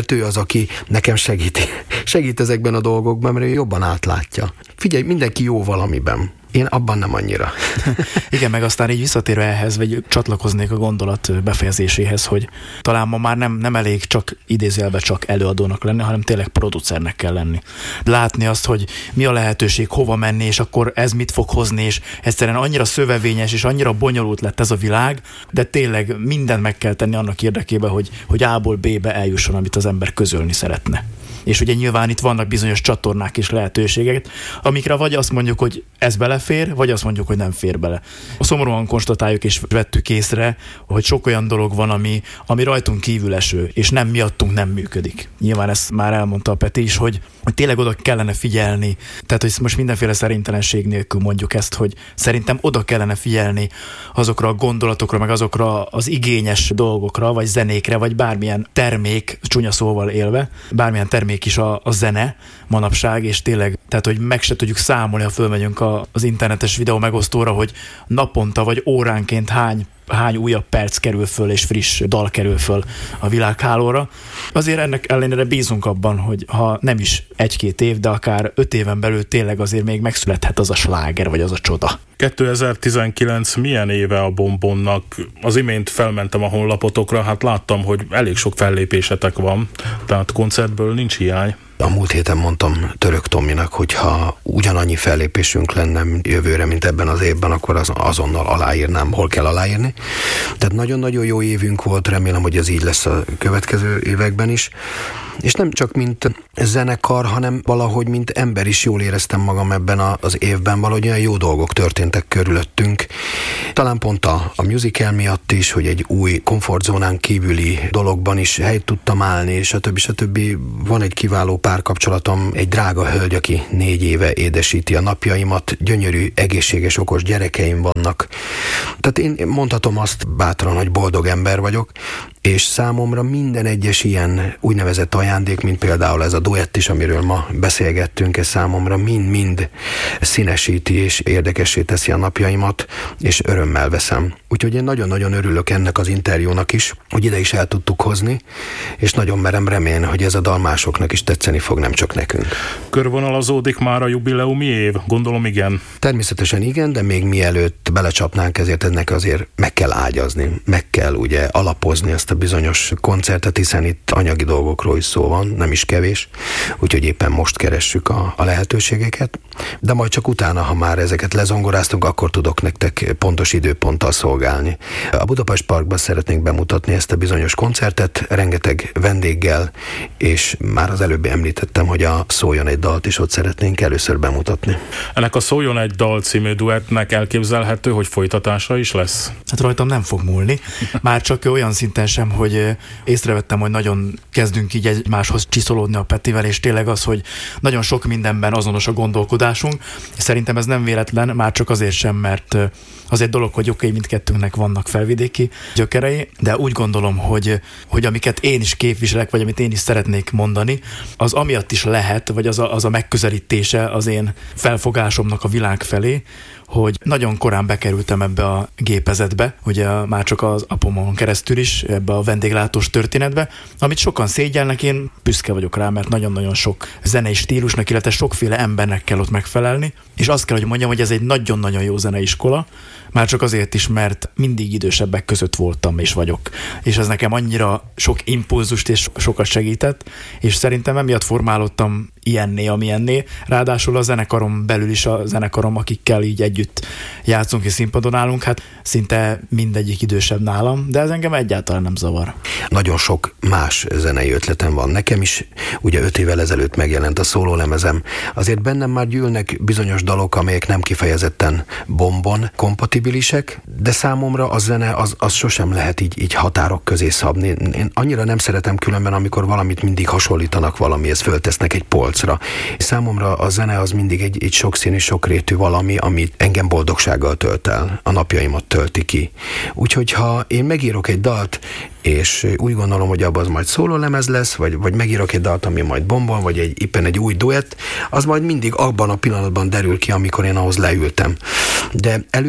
aki nekem segít, segít ezekben a dolgokban, mert ő jobban átlátja. Figyelj, mindenki jó valamiben. Én abban nem annyira. Igen, meg aztán így visszatérve ehhez, vagy csatlakoznék a gondolat befejezéséhez, hogy talán ma már nem, nem elég csak idézőjelben csak előadónak lenni, hanem tényleg producernek kell lenni. Látni azt, hogy mi a lehetőség, hova menni, és akkor ez mit fog hozni, és egyszerűen annyira szövevényes, és annyira bonyolult lett ez a világ, de tényleg mindent meg kell tenni annak érdekében, hogy, hogy A-ból B-be eljusson, amit az ember közölni szeretne. És ugye nyilván itt vannak bizonyos csatornák és lehetőségek, amikre vagy azt mondjuk, hogy ez belefér, vagy azt mondjuk, hogy nem fér bele. Szomorúan konstatáljuk és vettük észre, hogy sok olyan dolog van, ami, ami rajtunk kívül eső, és nem miattunk nem működik. Nyilván ezt már elmondta a Peti is, hogy, hogy tényleg oda kellene figyelni. Tehát, hogy most mindenféle szerintelenség nélkül mondjuk ezt, hogy szerintem oda kellene figyelni azokra a gondolatokra, meg azokra az igényes dolgokra, vagy zenékre, vagy bármilyen termék, csúnya szóval élve, bármilyen termék is a, a zene manapság, és tényleg, tehát, hogy meg se tudjuk számolni, ha fölmegyünk a, az internetes videó megosztóra, hogy naponta vagy óránként hány hány újabb perc kerül föl, és friss dal kerül föl a világhálóra. Azért ennek ellenére bízunk abban, hogy ha nem is egy-két év, de akár öt éven belül tényleg azért még megszülethet az a sláger, vagy az a csoda. kétezer-tizenkilenc milyen éve a Bonbonnak? Az imént felmentem a honlapotokra, hát láttam, hogy elég sok fellépésetek van, tehát koncertből nincs hiány. A múlt héten mondtam Török Tominak, hogy ha ugyanannyi fellépésünk lenne jövőre, mint ebben az évben, akkor az, azonnal aláírnám, hol kell aláírni. Tehát nagyon-nagyon jó évünk volt, remélem, hogy ez így lesz a következő években is. És nem csak mint zenekar, hanem valahogy mint ember is jól éreztem magam ebben a, az évben, valahogy olyan jó dolgok történtek körülöttünk. Talán pont a, a musical miatt is, hogy egy új komfortzónán kívüli dologban is helyt tudtam állni, és a többi, stb. Van egy kiváló párkapcsolatom, egy drága hölgy, aki négy éve édesíti a napjaimat, gyönyörű, egészséges, okos gyerekeim vannak. Tehát én mondhatom azt bátran, hogy boldog ember vagyok, és számomra minden egyes ilyen úgynevezett ajándék, mint például ez a duett is, amiről ma beszélgettünk, ez számomra mind-mind színesíti és érdekessé teszi a napjaimat, és örömmel veszem. Úgyhogy én nagyon-nagyon örülök ennek az interjúnak is, hogy ide is el tudtuk hozni, és nagyon merem remélni, hogy ez a dal másoknak is tetszeni fog, nem csak nekünk. Körvonalazódik már a jubileumi év? Gondolom igen. Természetesen igen, de még mielőtt belecsapnánk, ezért ennek azért meg kell ágyazni, meg kell ugye alapozni ezt a bizonyos koncertet, hiszen itt anyagi dolgokról is szó van, nem is kevés, úgyhogy éppen most keressük a, a lehetőségeket, de majd csak utána, ha már ezeket lezongoráztunk, akkor tudok nektek pontos időponttal szolgálni. A Budapest Parkban szeretnénk bemutatni ezt a bizonyos koncertet, rengeteg vendéggel, és már az előbb említettem, hogy a Szóljon egy dalt is ott szeretnénk először bemutatni. Ennek a Szóljon egy dal című duettnek elképzelhető, hogy folytatása is lesz? Hát rajtam nem fog múlni. Már csak olyan szinten sem, hogy észrevettem, hogy nagyon kezdünk így egymáshoz csiszolódni a Petivel, és tényleg az, hogy nagyon sok mindenben azonos a gondolkodásunk. Szerintem ez nem véletlen, már csak azért sem, mert az egy dolog, hogy oké, okay, mindkettőnknek vannak felvidéki gyökerei, de úgy gondolom, hogy, hogy amiket én is képviselek, vagy amit én is szeretnék mondani, az amiatt is lehet, vagy az a, az a megközelítése az én felfogásomnak a világ felé, hogy nagyon korán bekerültem ebbe a gépezetbe, ugye már csak az apomon keresztül is, ebbe a vendéglátós történetbe, amit sokan szégyelnek, én büszke vagyok rá, mert nagyon-nagyon sok zenei stílusnak, illetve sokféle embernek kell ott megfelelni, és azt kell, hogy mondjam, hogy ez egy nagyon-nagyon jó zeneiskola, már csak azért is, mert mindig idősebbek között voltam és vagyok, és ez nekem annyira sok impulzust és sokat segített, és szerintem emiatt formálódtam ilyenné, amilyenné, ráadásul a zenekarom belül is a zenekarom, akikkel így együtt játszunk és színpadon állunk, hát szinte mindegyik idősebb nálam, de ez engem egyáltalán nem zavar. Nagyon sok más zenei ötletem van nekem is, ugye öt évvel ezelőtt megjelent a szólólemezem, azért bennem már gyűlnek bizonyos dalok, amelyek nem kifejezetten Bombon kompatibilisek, de számomra a zene az, az sosem lehet így, így határok közé szabni. Én annyira nem szeretem különben, amikor valamit mindig hasonlítanak valamihez, föltesznek egy polcra. Számomra a zene az mindig egy, egy sokszínű, sokrétű valami, amit engem boldogsággal tölt el, a napjaimat tölti ki. Úgyhogy ha én megírok egy dalt, és úgy gondolom, hogy abban az majd szólólemez lesz, vagy, vagy megírok egy dalt, ami majd Bombon, vagy egy, éppen egy új duett, az majd mindig abban a pillanatban derül ki, amikor én ahhoz leültem. De előre ennyire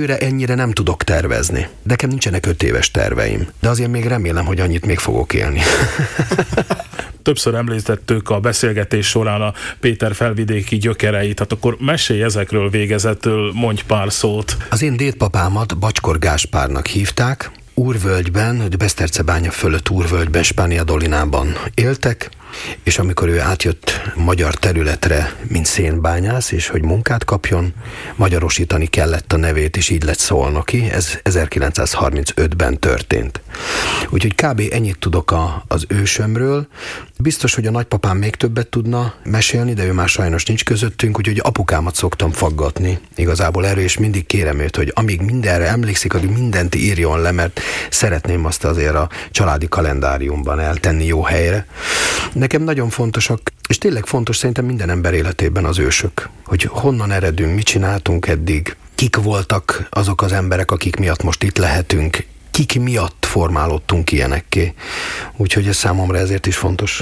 ennyire nem tudok tervezni. Nekem nincsenek öt éves terveim, de azért még remélem, hogy annyit még fogok élni. Többször említettük a beszélgetés során a Péter felvidéki gyökereit, hát akkor mesélj ezekről végezetül, mondj pár szót. Az én dédpapámat Bacskor Gáspárnak hívták, Úrvölgyben, Besztercebánya fölött Úrvölgyben, Spánia Dolinában éltek, és amikor ő átjött magyar területre, mint szénbányász, és hogy munkát kapjon, magyarosítani kellett a nevét, és így lett Szolnoki. Ez ezerkilencszázharmincötben történt. Úgyhogy kb. Ennyit tudok a, az ősömről. Biztos, hogy a nagypapám még többet tudna mesélni, de ő már sajnos nincs közöttünk, úgyhogy apukámat szoktam faggatni igazából erről, és mindig kérem őt, hogy amíg mindenre emlékszik, addig mindent írjon le, mert szeretném azt azért a családi kalendáriumban eltenni jó helyre. Nekem nagyon fontosak, és tényleg fontos szerintem minden ember életében az ősök, hogy honnan eredünk, mit csináltunk eddig, kik voltak azok az emberek, akik miatt most itt lehetünk, kik miatt formálódtunk ilyenekké. Úgyhogy ez számomra ezért is fontos.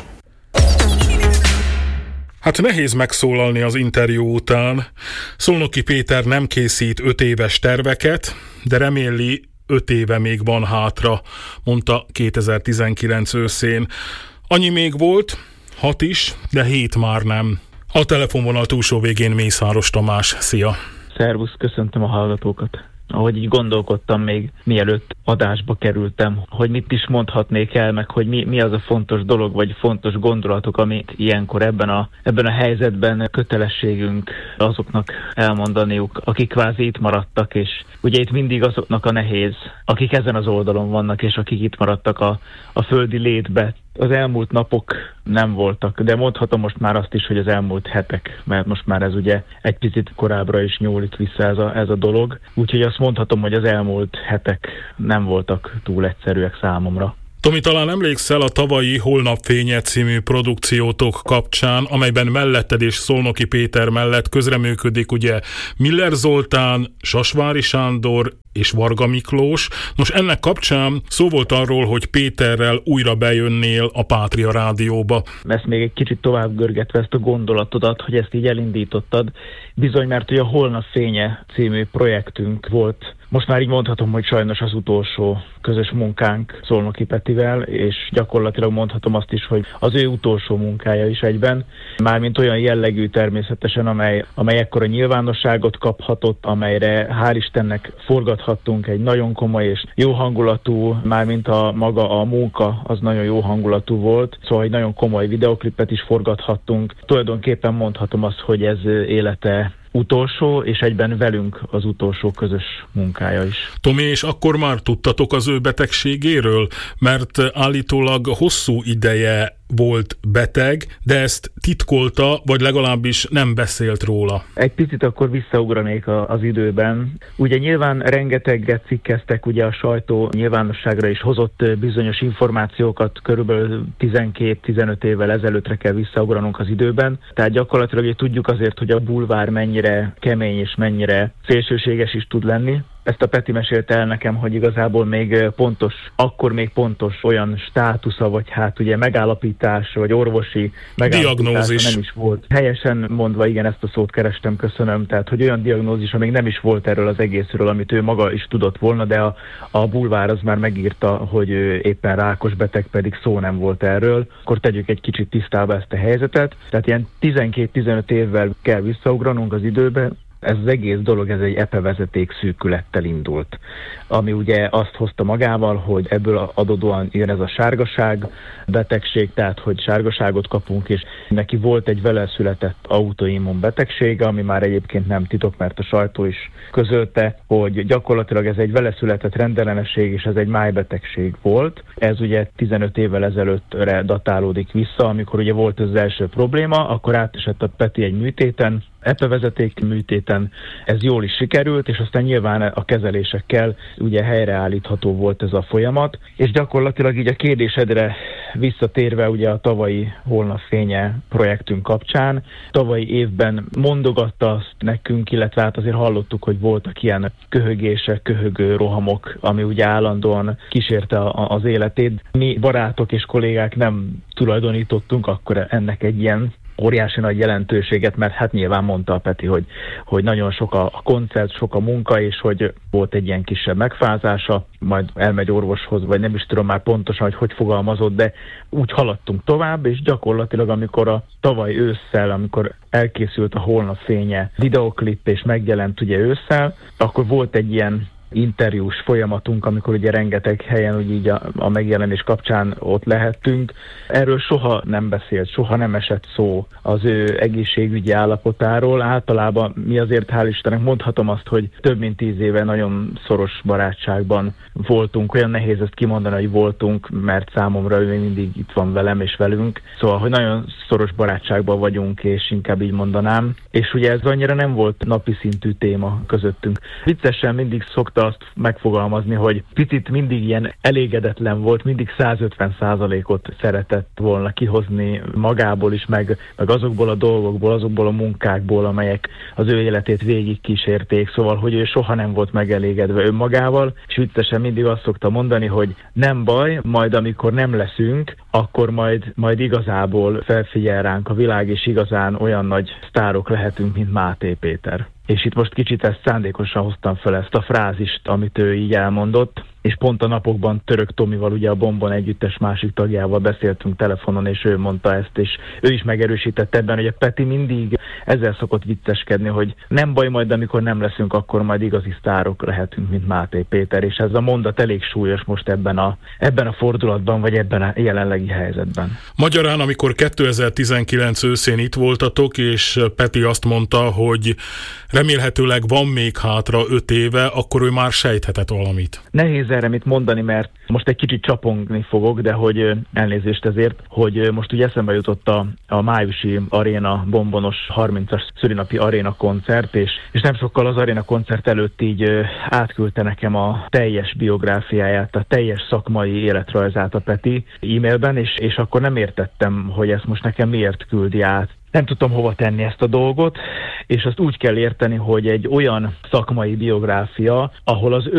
Hát nehéz megszólalni az interjú után. Szolnoki Péter nem készít öt éves terveket, de reméli, öt éve még van hátra, mondta kétezer-tizenkilenc őszén. Annyi még volt, hat is, de hét már nem. A telefonvonal túlsó végén Mészáros Tamás. Szia! Szervusz, köszöntöm a hallgatókat! Ahogy így gondolkodtam még mielőtt adásba kerültem, hogy mit is mondhatnék el, meg hogy mi, mi az a fontos dolog, vagy fontos gondolatok, amit ilyenkor ebben a, ebben a helyzetben kötelességünk azoknak elmondaniuk, akik kvázi itt maradtak, és ugye itt mindig azoknak a nehéz, akik ezen az oldalon vannak, és akik itt maradtak a, a földi létbe. Az elmúlt napok nem voltak, de mondhatom most már azt is, hogy az elmúlt hetek, mert most már ez ugye egy picit korábbra is nyúl itt vissza ez a, ez a dolog. Úgyhogy azt mondhatom, hogy az elmúlt hetek nem voltak túl egyszerűek számomra. Tomi, talán emlékszel a tavalyi Holnapfénye című produkciótok kapcsán, amelyben melletted és Szolnoki Péter mellett közreműködik ugye Miller Zoltán, Sasvári Sándor és Varga Miklós. Nos, ennek kapcsán szó volt arról, hogy Péterrel újra bejönnél a Pátria Rádióba. Ezt még egy kicsit tovább görgetve ezt a gondolatodat, hogy ezt így elindítottad, bizony, mert hogy a Holnapfénye című projektünk volt. Most már így mondhatom, hogy sajnos az utolsó közös munkánk Szolnoki Petivel, és gyakorlatilag mondhatom azt is, hogy az ő utolsó munkája is egyben. Mármint olyan jellegű természetesen, amely, amely ekkora nyilvánosságot kaphatott, amelyre hál' Istennek forgathattunk egy nagyon komoly és jó hangulatú, mármint a maga a munka az nagyon jó hangulatú volt, szóval egy nagyon komoly videoklipet is forgathattunk. Tulajdonképpen mondhatom azt, hogy ez élete utolsó, és egyben velünk az utolsó közös munkája is. Tomi, és akkor már tudtatok az ő betegségéről? Mert állítólag hosszú ideje volt beteg, de ezt titkolta, vagy legalábbis nem beszélt róla. Egy picit akkor visszaugranék a, az időben. Ugye nyilván rengeteget cikkeztek, ugye a sajtó nyilvánosságra is hozott bizonyos információkat, körülbelül tizenkét-tizenöt évvel ezelőttre kell visszaugranunk az időben. Tehát gyakorlatilag hogy tudjuk azért, hogy a bulvár mennyire kemény és mennyire szélsőséges is tud lenni. Ezt a Peti mesélte el nekem, hogy igazából még pontos, akkor még pontos olyan státusza, vagy hát ugye megállapítás, vagy orvosi megállapítása nem is volt. Helyesen mondva, igen, ezt a szót kerestem, köszönöm. Tehát, hogy olyan diagnózisa még nem is volt erről az egészről, amit ő maga is tudott volna, de a, a bulvár az már megírta, hogy ő éppen rákos beteg, pedig szó nem volt erről. Akkor tegyük egy kicsit tisztába ezt a helyzetet. Tehát ilyen tizenkét-tizenöt évvel kell visszaugranunk az időbe. Ez az egész dolog, ez egy epevezeték szűkülettel indult, ami ugye azt hozta magával, hogy ebből adódóan jön ez a sárgaság betegség, tehát hogy sárgaságot kapunk, és neki volt egy vele született autoimmun betegsége, ami már egyébként nem titok, mert a sajtó is közölte, hogy gyakorlatilag ez egy vele született rendellenesség, és ez egy májbetegség volt. Ez ugye tizenöt évvel ezelőttre datálódik vissza, amikor ugye volt az első probléma, akkor átesett a Peti egy műtéten, epevezeték műtéten, ez jól is sikerült, és aztán nyilván a kezelésekkel ugye helyreállítható volt ez a folyamat, és gyakorlatilag így a kérdésedre visszatérve ugye a tavalyi Holnapfénye projektünk kapcsán, tavalyi évben mondogatta azt nekünk, illetve hát azért hallottuk, hogy voltak ilyen köhögések, köhögő rohamok, ami ugye állandóan kísérte a, az életét. Mi barátok és kollégák nem tulajdonítottunk akkor ennek egy ilyen óriási nagy jelentőséget, mert hát nyilván mondta a Peti, hogy, hogy nagyon sok a koncert, sok a munka, és hogy volt egy ilyen kisebb megfázása, majd elmegy orvoshoz, vagy nem is tudom már pontosan, hogy hogy fogalmazott, de úgy haladtunk tovább, és gyakorlatilag amikor a tavaly ősszel, amikor elkészült a Holnap fénye videoklip, és megjelent ugye ősszel, akkor volt egy ilyen interjús folyamatunk, amikor ugye rengeteg helyen úgy így a, a megjelenés kapcsán ott lehettünk. Erről soha nem beszélt, soha nem esett szó az ő egészségügyi állapotáról. Általában mi azért, hál' Istennek mondhatom azt, hogy több mint tíz éve nagyon szoros barátságban voltunk. Olyan nehéz ezt kimondani, hogy voltunk, mert számomra ő még mindig itt van velem és velünk. Szóval, hogy nagyon szoros barátságban vagyunk, és inkább így mondanám. És ugye ez annyira nem volt napi szintű téma közöttünk. Viccesen mindig szokta azt megfogalmazni, hogy picit mindig ilyen elégedetlen volt, mindig százötven százalékot szeretett volna kihozni magából is, meg, meg azokból a dolgokból, azokból a munkákból, amelyek az ő életét végig kísérték, szóval, hogy ő soha nem volt megelégedve önmagával, és viccesen mindig azt szokta mondani, hogy nem baj, majd amikor nem leszünk, akkor majd, majd igazából felfigyel ránk a világ, és igazán olyan nagy sztárok lehetünk, mint Máté Péter. És itt most kicsit ezt szándékosan hoztam fel, ezt a frázist, amit ő így elmondott, és pont a napokban Török Tomival, ugye a Bombon együttes másik tagjával beszéltünk telefonon, és ő mondta ezt, és ő is megerősített ebben, hogy a Peti mindig ezzel szokott vicceskedni, hogy nem baj, majd amikor nem leszünk, akkor majd igazi sztárok lehetünk, mint Máté Péter, és ez a mondat elég súlyos most ebben a, ebben a fordulatban, vagy ebben a jelenlegi helyzetben. Magyarán, amikor kétezer-tizenkilenc őszén itt voltatok, és Peti azt mondta, hogy remélhetőleg van még hátra öt éve, akkor ő már sejthetett valamit. Nehéz erre mit mondani, mert most egy kicsit csapongni fogok, de hogy elnézést ezért, hogy most ugye eszembe jutott a, a májusi aréna bombonos harmincas szülinapi aréna koncert, és, és nem sokkal az aréna koncert előtt így átküldte nekem a teljes biográfiáját, a teljes szakmai életrajzát a Peti e-mailben, és, és akkor nem értettem, hogy ezt most nekem miért küldi át. Nem tudtam hova tenni ezt a dolgot, és azt úgy kell érteni, hogy egy olyan szakmai biográfia, ahol az